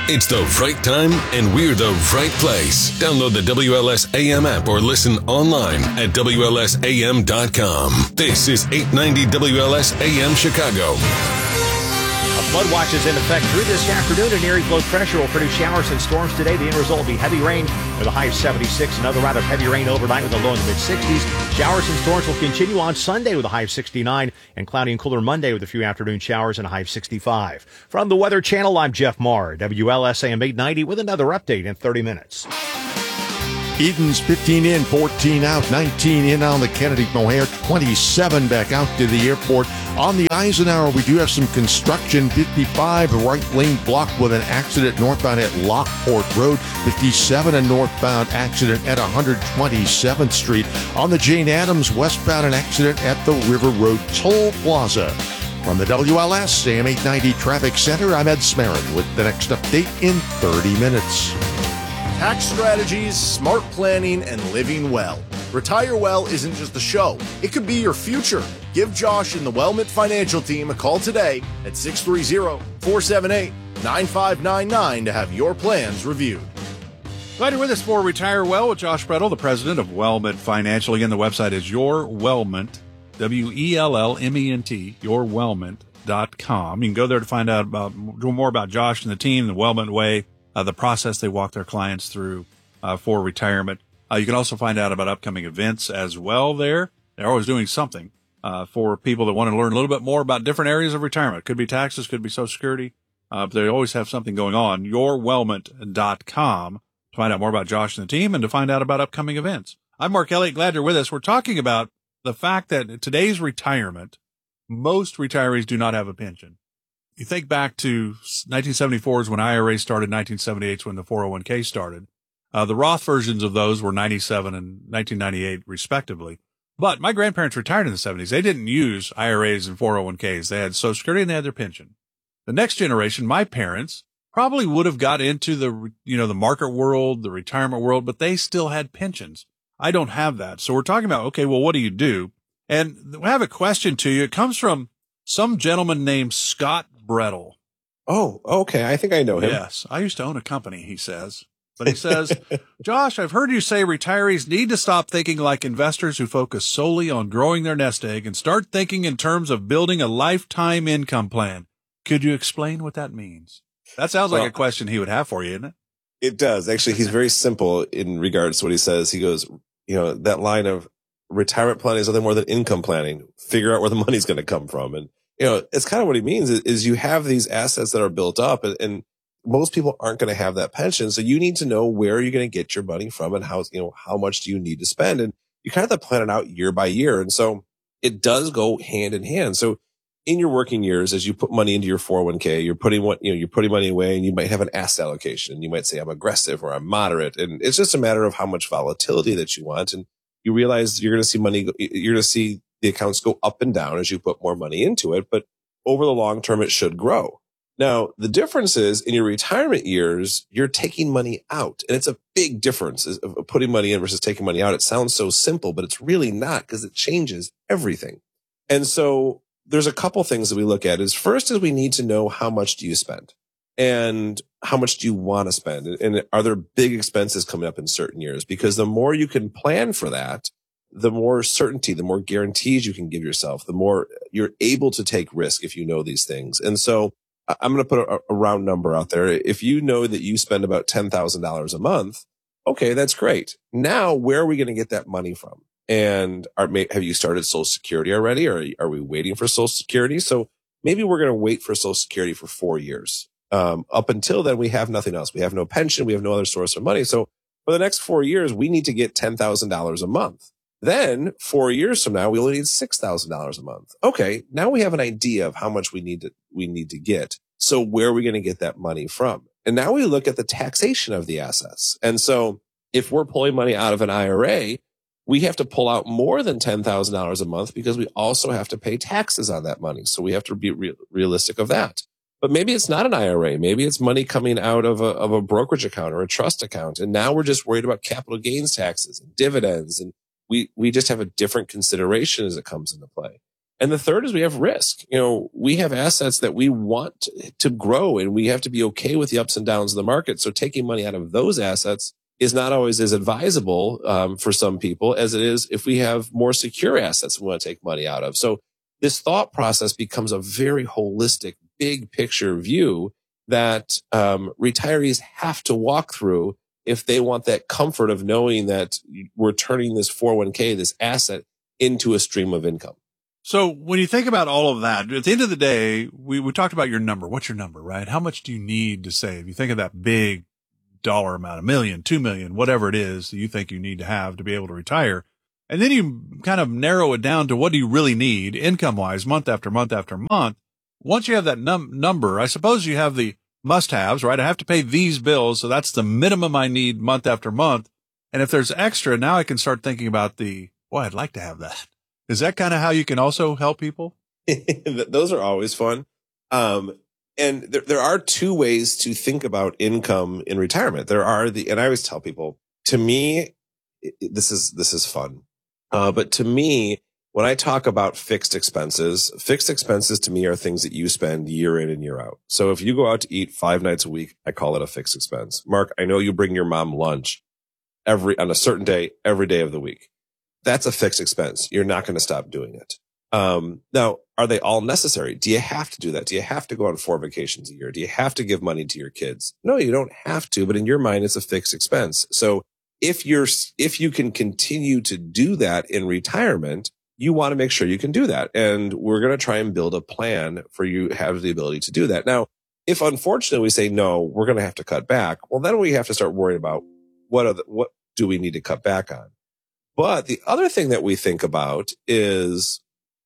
[SPEAKER 21] It's the right time, and we're the right place. Download the W L S A M app or listen online at W L S A M dot com. This is eight ninety W L S A M Chicago.
[SPEAKER 9] A flood watch is in effect through this afternoon, and area low pressure will produce showers and storms today. The end result will be heavy rain with a high of seventy-six. Another round of heavy rain overnight with a low in the mid-sixties. Showers and storms will continue on Sunday with a high of sixty-nine, and cloudy and cooler Monday with a few afternoon showers and a high of sixty-five. From the Weather Channel, I'm Jeff Marr, W L S A M eight ninety, with another update in thirty minutes.
[SPEAKER 22] Eden's fifteen in, fourteen out, nineteen in on the Kennedy Mohair, twenty-seven back out to the airport. On the Eisenhower, we do have some construction. fifty-five, the right lane blocked with an accident northbound at Lockport Road. fifty-seven, a northbound accident at one hundred twenty-seventh Street. On the Jane Addams, westbound, an accident at the River Road Toll Plaza. From the W L S A M eight ninety Traffic Center, I'm Ed Smarin with the next update in thirty minutes.
[SPEAKER 17] Tax strategies, smart planning, and living well. Retire Well isn't just a show. It could be your future. Give Josh and the Wellmont Financial Team a call today at six three zero, four seven eight, nine five nine nine to have your plans reviewed.
[SPEAKER 18] Glad you're with us for Retire Well with Josh Brettel, the president of Wellmont Financial. Again, the website is Your Wellmont, W E L L M E N T, your wellmont dot com. You can go there to find out about more about Josh and the team, the Wellmont Way, Uh, the process they walk their clients through uh, for retirement. Uh, you can also find out about upcoming events as well there. They're always doing something uh, for people that want to learn a little bit more about different areas of retirement. Could be taxes, could be Social Security, uh, but they always have something going on. your wellmont dot com to find out more about Josh and the team and to find out about upcoming events. I'm Mark Elliott. Glad you're with us. We're talking about the fact that today's retirement, most retirees do not have a pension. You think back to nineteen seventy-four is when I R As started, nineteen seventy-eight is when the four oh one k started. Uh, the Roth versions of those were ninety-seven and nineteen ninety-eight respectively. But my grandparents retired in the seventies. They didn't use I R As and four oh one k's. They had Social Security and they had their pension. The next generation, my parents, probably would have got into the, you know, the market world, the retirement world, but they still had pensions. I don't have that. So we're talking about, okay, well, what do you do? And I have a question to you. It comes from some gentleman named Scott Brettel.
[SPEAKER 19] Oh, okay. I think I know him.
[SPEAKER 18] Yes. I used to own a company, he says. But he says, Josh, I've heard you say retirees need to stop thinking like investors who focus solely on growing their nest egg and start thinking in terms of building a lifetime income plan. Could you explain what that means? That sounds well, like a question he would have for you, isn't it?
[SPEAKER 19] It does. Actually, he's very simple in regards to what he says. He goes, you know, that line of retirement planning is nothing more than income planning. Figure out where the money's going to come from. And you know, it's kind of what he means is, is you have these assets that are built up and, and most people aren't going to have that pension. So you need to know where you're going to get your money from and how, you know, how much do you need to spend? And you kind of have to plan it out year by year. And so it does go hand in hand. So in your working years, as you put money into your four oh one k, you're putting what, you know, you're putting money away and you might have an asset allocation. You might say I'm aggressive or I'm moderate. And it's just a matter of how much volatility that you want. And you realize you're going to see money, you're going to see the accounts go up and down as you put more money into it, but over the long term, it should grow. Now, the difference is in your retirement years, you're taking money out. And it's a big difference of putting money in versus taking money out. It sounds so simple, but it's really not because it changes everything. And so there's a couple things that we look at is first is we need to know how much do you spend and how much do you want to spend? And are there big expenses coming up in certain years? Because the more you can plan for that, the more certainty, the more guarantees you can give yourself, the more you're able to take risk if you know these things. And so I'm going to put a, a round number out there. If you know that you spend about ten thousand dollars a month, okay, that's great. Now, where are we going to get that money from? And are, have you started Social Security already? Or are we waiting for Social Security? So maybe we're going to wait for Social Security for four years. Um, up until then, we have nothing else. We have no pension. We have no other source of money. So for the next four years, we need to get ten thousand dollars a month. Then four years from now, we only need six thousand dollars a month. Okay. Now we have an idea of how much we need to, we need to get. So where are we going to get that money from? And now we look at the taxation of the assets. And so if we're pulling money out of an I R A, we have to pull out more than ten thousand dollars a month because we also have to pay taxes on that money. So we have to be re- realistic of that. But maybe it's not an I R A. Maybe it's money coming out of a, of a brokerage account or a trust account. And now we're just worried about capital gains taxes and dividends. And we, we just have a different consideration as it comes into play. And the third is we have risk. You know, we have assets that we want to grow, and we have to be okay with the ups and downs of the market. So taking money out of those assets is not always as advisable um, for some people as it is if we have more secure assets we want to take money out of. So this thought process becomes a very holistic, big picture view that um, retirees have to walk through if they want that comfort of knowing that we're turning this four oh one k, this asset, into a stream of income.
[SPEAKER 18] So when you think about all of that, at the end of the day, we, we talked about your number. What's your number, right? How much do you need to save? You think of that big dollar amount, a million, two million, whatever it is that you think you need to have to be able to retire. And then you kind of narrow it down to what do you really need income wise, month after month after month. Once you have that num- number, I suppose you have the must haves, right? I have to pay these bills. So that's the minimum I need month after month. And if there's extra, now I can start thinking about the, well, I'd like to have that. Is that kind of how you can also help people?
[SPEAKER 19] Those are always fun. Um, and there, there are two ways to think about income in retirement. There are the, and I always tell people, to me, this is, this is fun. Uh, but to me, when I talk about fixed expenses, fixed expenses to me are things that you spend year in and year out. So if you go out to eat five nights a week, I call it a fixed expense. Mark, I know you bring your mom lunch every, on a certain day, every day of the week. That's a fixed expense. You're not going to stop doing it. Um, now, are they all necessary? Do you have to do that? Do you have to go on four vacations a year? Do you have to give money to your kids? No, you don't have to, but in your mind, it's a fixed expense. So if you're, if you can continue to do that in retirement, you want to make sure you can do that. And we're going to try and build a plan for you to have the ability to do that. Now, if unfortunately we say, no, we're going to have to cut back, well, then we have to start worrying about what are the, what do we need to cut back on? But the other thing that we think about is,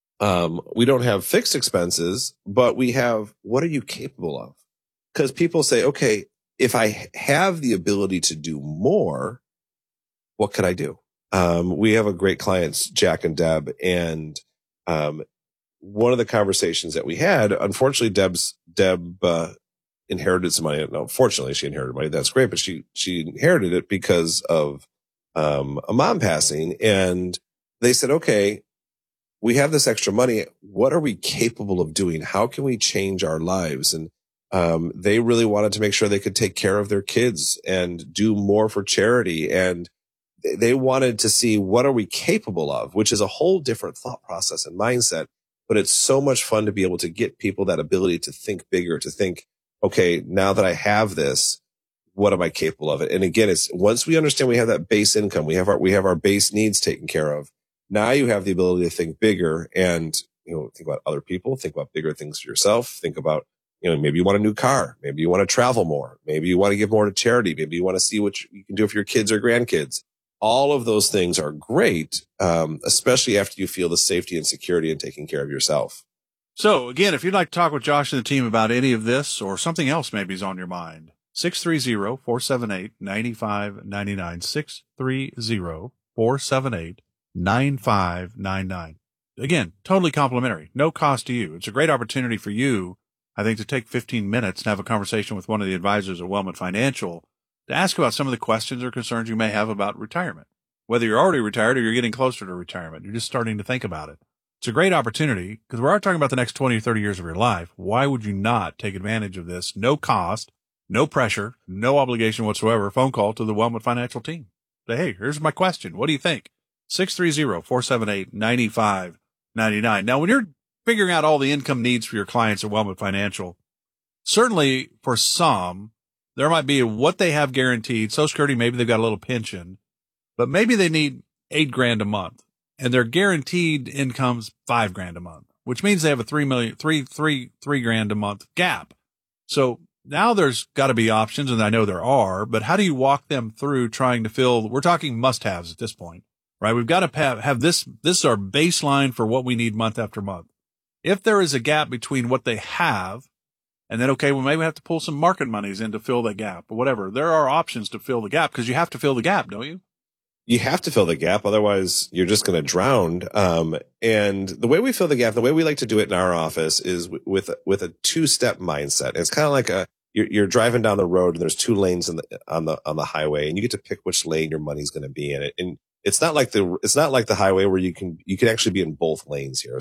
[SPEAKER 19] um, we don't have fixed expenses, but we have, what are you capable of? Because people say, okay, if I have the ability to do more, what could I do? Um, we have a great clients, Jack and Deb, and, um, one of the conversations that we had, unfortunately, Deb's, Deb, uh, inherited some money. No, fortunately, she inherited money. That's great. But she, she inherited it because of, um, a mom passing. And they said, okay, we have this extra money. What are we capable of doing? How can we change our lives? And, um, they really wanted to make sure they could take care of their kids and do more for charity. And they wanted to see what are we capable of, which is a whole different thought process and mindset. But it's so much fun to be able to get people that ability to think bigger, to think, okay, now that I have this, what am I capable of it? And again, it's once we understand we have that base income, we have our, we have our base needs taken care of. Now you have the ability to think bigger and, you know, think about other people, think about bigger things for yourself, think about, you know, maybe you want a new car, maybe you want to travel more, maybe you want to give more to charity, maybe you want to see what you can do for your kids or grandkids. All of those things are great, um, especially after you feel the safety and security in taking care of yourself.
[SPEAKER 18] So again, if you'd like to talk with Josh and the team about any of this or something else maybe is on your mind, six three zero, four seven eight, nine five nine nine, six three zero, four seven eight, nine five nine nine. Again, totally complimentary, no cost to you. It's a great opportunity for you, I think, to take fifteen minutes and have a conversation with one of the advisors at Wellman Financial to ask about some of the questions or concerns you may have about retirement. Whether you're already retired or you're getting closer to retirement, you're just starting to think about it. It's a great opportunity because we're talking about the next twenty or thirty years of your life. Why would you not take advantage of this? No cost, no pressure, no obligation whatsoever. Phone call to the Wellman Financial team. Say, hey, here's my question. What do you think? six three zero, four seven eight, nine five nine nine. Now, when you're figuring out all the income needs for your clients at Wellman Financial, certainly for some, there might be what they have guaranteed. Social Security, maybe they've got a little pension, but maybe they need eight grand a month and their guaranteed income's five grand a month, which means they have a three million, three, three, three grand a month gap. So now there's got to be options, and I know there are, but how do you walk them through trying to fill, we're talking must haves at this point, right? We've got to have, have this, this is our baseline for what we need month after month. If there is a gap between what they have and then, okay, well, maybe we have to pull some market monies in to fill that gap or whatever. There are options to fill the gap because you have to fill the gap, don't you?
[SPEAKER 19] You have to fill the gap. Otherwise, you're just going to drown. Um, and the way we fill the gap, the way we like to do it in our office is w- with, with a two-step mindset. It's kind of like a, you're, you're driving down the road and there's two lanes in the, on the, on the highway, and you get to pick which lane your money's going to be in it. And it's not like the, it's not like the highway where you can, you can actually be in both lanes here. So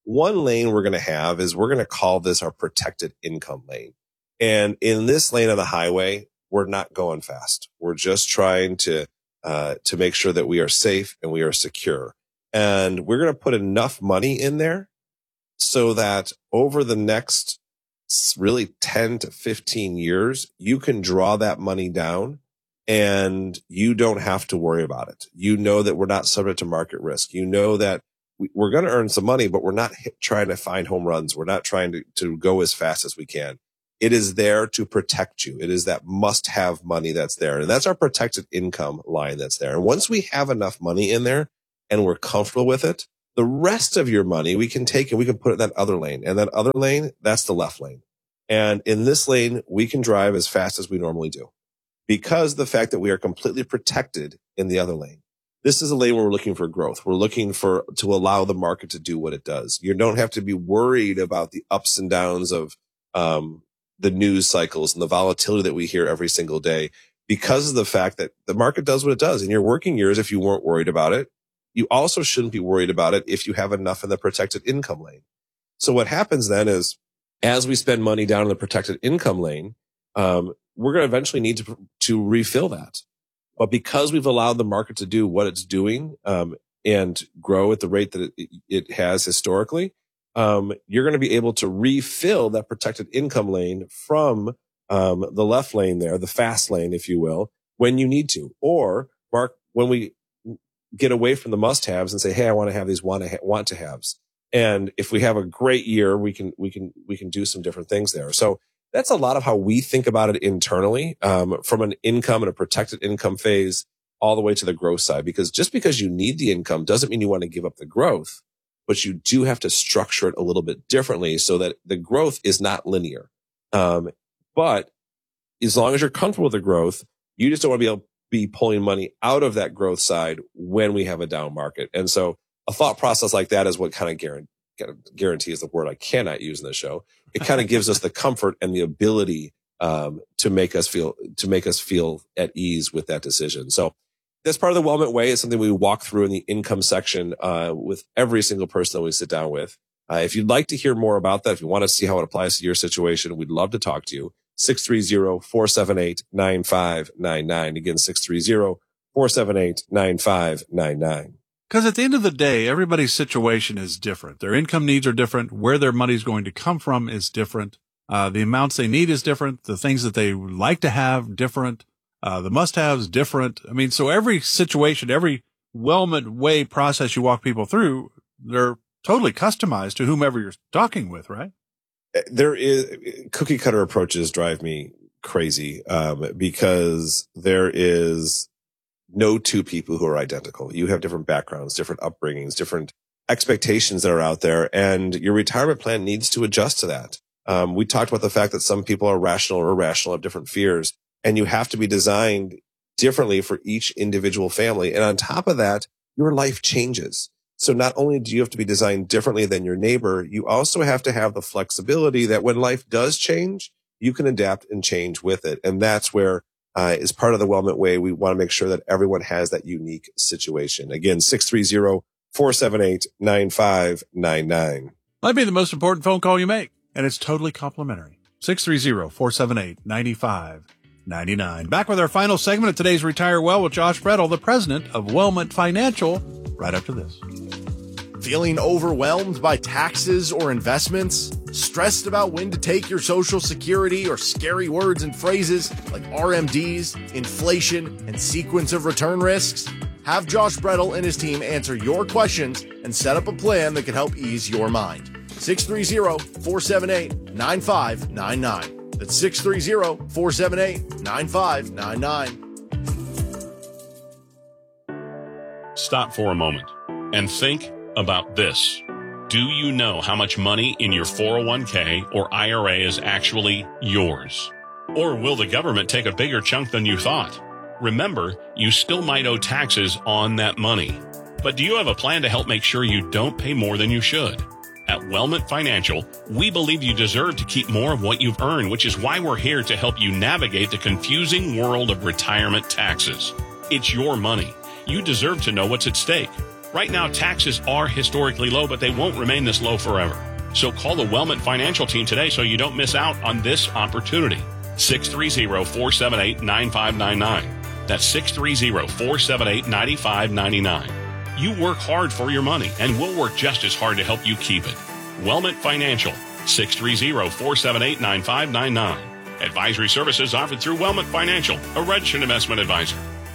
[SPEAKER 19] One lane we're going to have is we're going to call this our protected income lane. And in this lane of the highway, we're not going fast. We're just trying to, uh, to make sure that we are safe and we are secure. And we're going to put enough money in there so that over the next really ten to fifteen years, you can draw that money down and you don't have to worry about it. You know that we're not subject to market risk. You know that we're going to earn some money, but we're not hit, trying to find home runs. We're not trying to, to go as fast as we can. It is there to protect you. It is that must have money that's there. And that's our protected income line that's there. And once we have enough money in there and we're comfortable with it, the rest of your money we can take and we can put it in that other lane. And that other lane, that's the left lane. And in this lane, we can drive as fast as we normally do because of the fact that we are completely protected in the other lane. This is a lane where we're looking for growth. We're looking for, to allow the market to do what it does. You don't have to be worried about the ups and downs of, um, the news cycles and the volatility that we hear every single day because of the fact that the market does what it does. In your working years, if you weren't worried about it, you also shouldn't be worried about it if you have enough in the protected income lane. So what happens then is as we spend money down in the protected income lane, um, we're going to eventually need to, to refill that. But because we've allowed the market to do what it's doing, um, and grow at the rate that it, it has historically, um, you're going to be able to refill that protected income lane from, um, the left lane there, the fast lane, if you will, when you need to. Or, Mark, when we get away from the must-haves and say, hey, I want to have these want to, ha- want to haves. And if we have a great year, we can, we can, we can do some different things there. So that's a lot of how we think about it internally, um, from an income and a protected income phase all the way to the growth side. Because just because you need the income doesn't mean you want to give up the growth, but you do have to structure it a little bit differently so that the growth is not linear. Um, but as long as you're comfortable with the growth, you just don't want to be able to be pulling money out of that growth side when we have a down market. And so a thought process like that is what kind of guarantee, guarantee is the word I cannot use in the show. It kind of gives us the comfort and the ability, um, to make us feel, to make us feel at ease with that decision. So that's part of the Wellment Way. It's something we walk through in the income section, uh, with every single person that we sit down with. Uh, if you'd like to hear more about that, if you want to see how it applies to your situation, we'd love to talk to you. six three zero, four seven eight, nine five nine nine. Again, six three zero, four seven eight, nine five nine nine.
[SPEAKER 18] Because at the end of the day, everybody's situation is different. Their income needs are different. Where their money's going to come from is different. Uh, the amounts they need is different. The things that they would like to have, different. Uh, the must-haves, different. I mean, so every situation, every Wellment Way process you walk people through, they're totally customized to whomever you're talking with, right?
[SPEAKER 19] There is cookie cutter approaches drive me crazy, um, because there is no two people who are identical. You have different backgrounds, different upbringings, different expectations that are out there, and your retirement plan needs to adjust to that. Um, we talked about the fact that some people are rational or irrational, have different fears, and you have to be designed differently for each individual family. And on top of that, your life changes. So not only do you have to be designed differently than your neighbor, you also have to have the flexibility that when life does change, you can adapt and change with it. And that's where, uh, is part of the Wellment Way. We want to make sure that everyone has that unique situation. Again, six three zero, four seven eight, nine five nine nine.
[SPEAKER 18] Might be the most important phone call you make, and it's totally complimentary. six three zero, four seven eight, nine five nine nine. Back with our final segment of today's Retire Well with Josh Brettel, the president of Wellment Financial, right after this.
[SPEAKER 17] Feeling overwhelmed by taxes or investments? Stressed about when to take your Social Security or scary words and phrases like R M Ds, inflation, and sequence of return risks? Have Josh Brettel and his team answer your questions and set up a plan that can help ease your mind. six three zero, four seven eight, nine five nine nine. That's six three zero, four seven eight, nine five nine nine.
[SPEAKER 20] Stop for a moment and think about this. Do you know how much money in your four oh one k or I R A is actually yours? Or will the government take a bigger chunk than you thought? Remember, you still might owe taxes on that money. But do you have a plan to help make sure you don't pay more than you should? At Wellment Financial, we believe you deserve to keep more of what you've earned, which is why we're here to help you navigate the confusing world of retirement taxes. It's your money. You deserve to know what's at stake. Right now, taxes are historically low, but they won't remain this low forever. So call the Wellman Financial Team today so you don't miss out on this opportunity. six three zero, four seven eight, nine five nine nine. That's six three zero, four seven eight, nine five nine nine. You work hard for your money, and we'll work just as hard to help you keep it. Wellman Financial, six three zero, four seven eight, nine five nine nine. Advisory services offered through Wellman Financial, a registered investment advisor.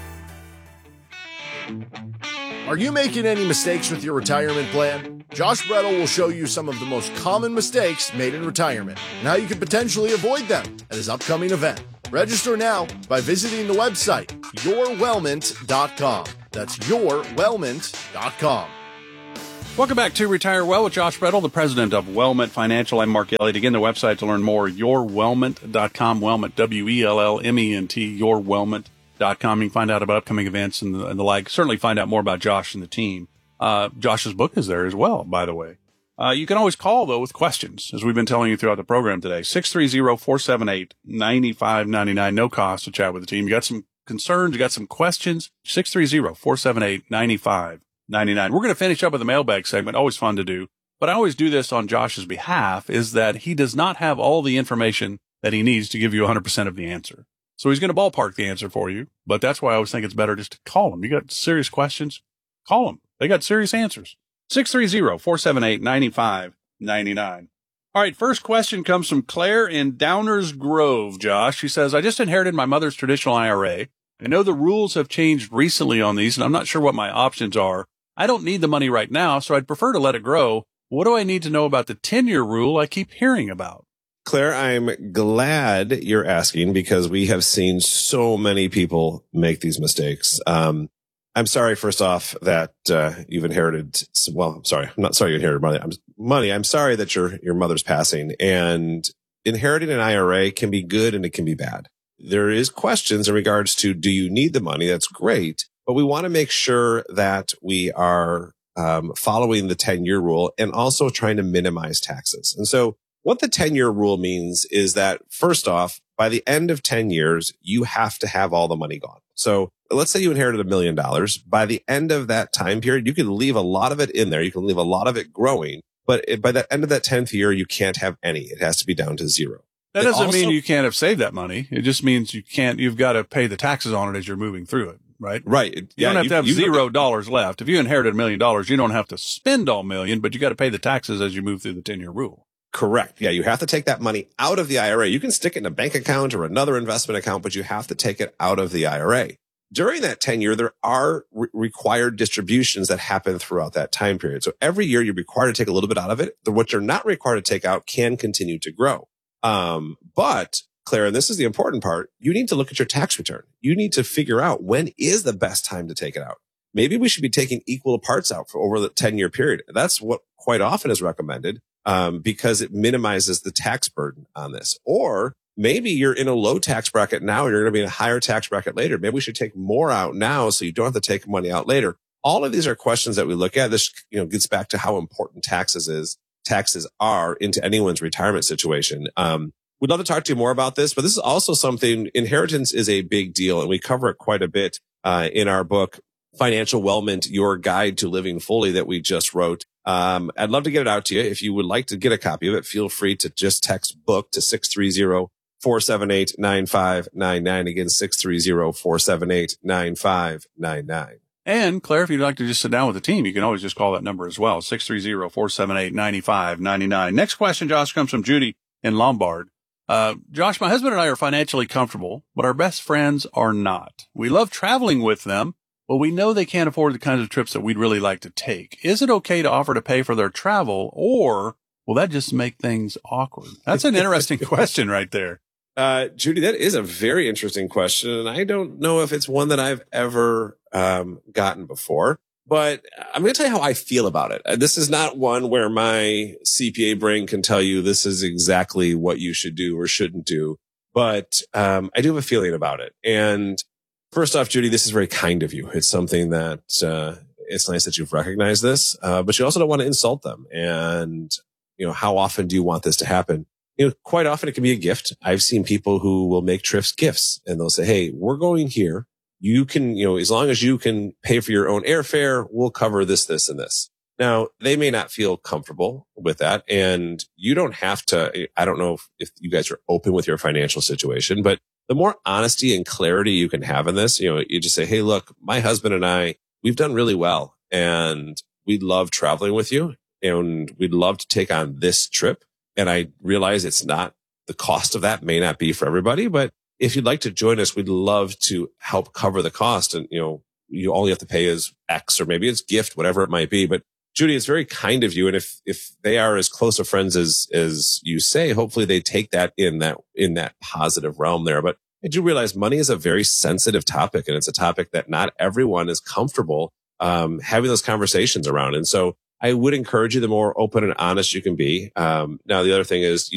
[SPEAKER 17] Are you making any mistakes with your retirement plan? Josh Brettel will show you some of the most common mistakes made in retirement and how you can potentially avoid them at his upcoming event. Register now by visiting the website your wellment dot com. That's your wellment dot com.
[SPEAKER 18] Welcome back to Retire Well with Josh Brettel, the president of Wellment Financial. I'm Mark Elliott. Again, the website to learn more, your wellment dot com. Wellment, W E L L M E N T, your wellment dot com. You can find out about upcoming events and the, and the like. Certainly find out more about Josh and the team. Uh, Josh's book is there as well, by the way. Uh, you can always call, though, with questions, as we've been telling you throughout the program today. six three zero, four seven eight, nine five nine nine. No cost to chat with the team. You got some concerns, you got some questions. six three zero, four seven eight, nine five nine nine. We're going to finish up with the mailbag segment. Always fun to do. But I always do this on Josh's behalf, is that he does not have all the information that he needs to give you one hundred percent of the answer. So he's going to ballpark the answer for you. But that's why I always think it's better just to call him. You got serious questions? Call them. They got serious answers. six three zero, four seven eight, nine five nine nine. All right, first question comes from Claire in Downers Grove, Josh. She says, I just inherited my mother's traditional I R A. I know the rules have changed recently on these, and I'm not sure what my options are. I don't need the money right now, so I'd prefer to let it grow. What do I need to know about the ten-year rule I keep hearing about?
[SPEAKER 19] Claire, I'm glad you're asking because we have seen so many people make these mistakes. Um, I'm sorry, first off, that uh, you've inherited. Well, I'm sorry. I'm not sorry you inherited money. I'm, money. I'm sorry that your your mother's passing. And inheriting an I R A can be good and it can be bad. There is questions in regards to, do you need the money? That's great, but we want to make sure that we are um, following the ten-year rule and also trying to minimize taxes. And so, what the ten-year rule means is that, first off, by the end of ten years, you have to have all the money gone. So let's say you inherited a million dollars. By the end of that time period, you can leave a lot of it in there. You can leave a lot of it growing. But by the end of that tenth year, you can't have any. It has to be down to zero.
[SPEAKER 18] That
[SPEAKER 19] It
[SPEAKER 18] doesn't
[SPEAKER 19] also-
[SPEAKER 18] mean you can't have saved that money. It just means you can't, you've got to pay the taxes on it as you're moving through it, right?
[SPEAKER 19] Right.
[SPEAKER 18] You
[SPEAKER 19] Yeah,
[SPEAKER 18] don't have
[SPEAKER 19] you-
[SPEAKER 18] to have
[SPEAKER 19] you-
[SPEAKER 18] zero dollars left. If you inherited a million dollars, you don't have to spend all million, but you got to pay the taxes as you move through the ten-year rule.
[SPEAKER 19] Correct. Yeah, you have to take that money out of the I R A. You can stick it in a bank account or another investment account, but you have to take it out of the I R A. During that ten year, there are re- required distributions that happen throughout that time period. So every year you're required to take a little bit out of it. The, what you're not required to take out can continue to grow. Um, but Claire, and this is the important part, you need to look at your tax return. You need to figure out when is the best time to take it out. Maybe we should be taking equal parts out for over the ten year period. That's what quite often is recommended, um, because it minimizes the tax burden on this. Or maybe you're in a low tax bracket now, you're going to be in a higher tax bracket later. Maybe we should take more out now so you don't have to take money out later. All of these are questions that we look at. This, you know, gets back to how important taxes is, taxes are into anyone's retirement situation. Um, we'd love to talk to you more about this, but this is also something, inheritance is a big deal, and we cover it quite a bit, uh, in our book, Financial Wellment, Your Guide to Living Fully, that we just wrote. Um, I'd love to get it out to you. If you would like to get a copy of it, feel free to just text book to six three zero, four seven eight, nine five nine nine. Again, six three zero, four seven eight, nine five nine nine.
[SPEAKER 18] And Claire, if you'd like to just sit down with the team, you can always just call that number as well, six three zero, four seven eight, nine five nine nine. Next question, Josh, comes from Judy in Lombard. Uh, Josh, my husband and I are financially comfortable, but our best friends are not. We love traveling with them, but we know they can't afford the kinds of trips that we'd really like to take. Is it okay to offer to pay for their travel, or will that just make things awkward? That's an interesting question right there.
[SPEAKER 19] Uh, Judy, that is a very interesting question. And I don't know if it's one that I've ever, um, gotten before, but I'm going to tell you how I feel about it. Uh, This is not one where my C P A brain can tell you this is exactly what you should do or shouldn't do. But, um, I do have a feeling about it. And first off, Judy, this is very kind of you. It's something that, uh, it's nice that you've recognized this, uh, but you also don't want to insult them. And, you know, how often do you want this to happen? You know, quite often it can be a gift. I've seen people who will make trips gifts, and they'll say, hey, we're going here. you can, you know, as long as you can pay for your own airfare, we'll cover this, this, and this. Now, they may not feel comfortable with that, and you don't have to. I don't know if, if you guys are open with your financial situation, but the more honesty and clarity you can have in this, you know, you just say, hey, look, my husband and I, we've done really well, and we love traveling with you, and we'd love to take on this trip. And I realize it's not, the cost of that may not be for everybody, but if you'd like to join us, we'd love to help cover the cost. And, you know, you all you have to pay is X, or maybe it's gift, whatever it might be. But Judy, it's very kind of you. And if, if they are as close of friends as, as you say, hopefully they take that in that, in that positive realm there. But I do realize money is a very sensitive topic, and it's a topic that not everyone is comfortable, um, having those conversations around. And so I would encourage you, the more open and honest you can be. Um, now the other thing is,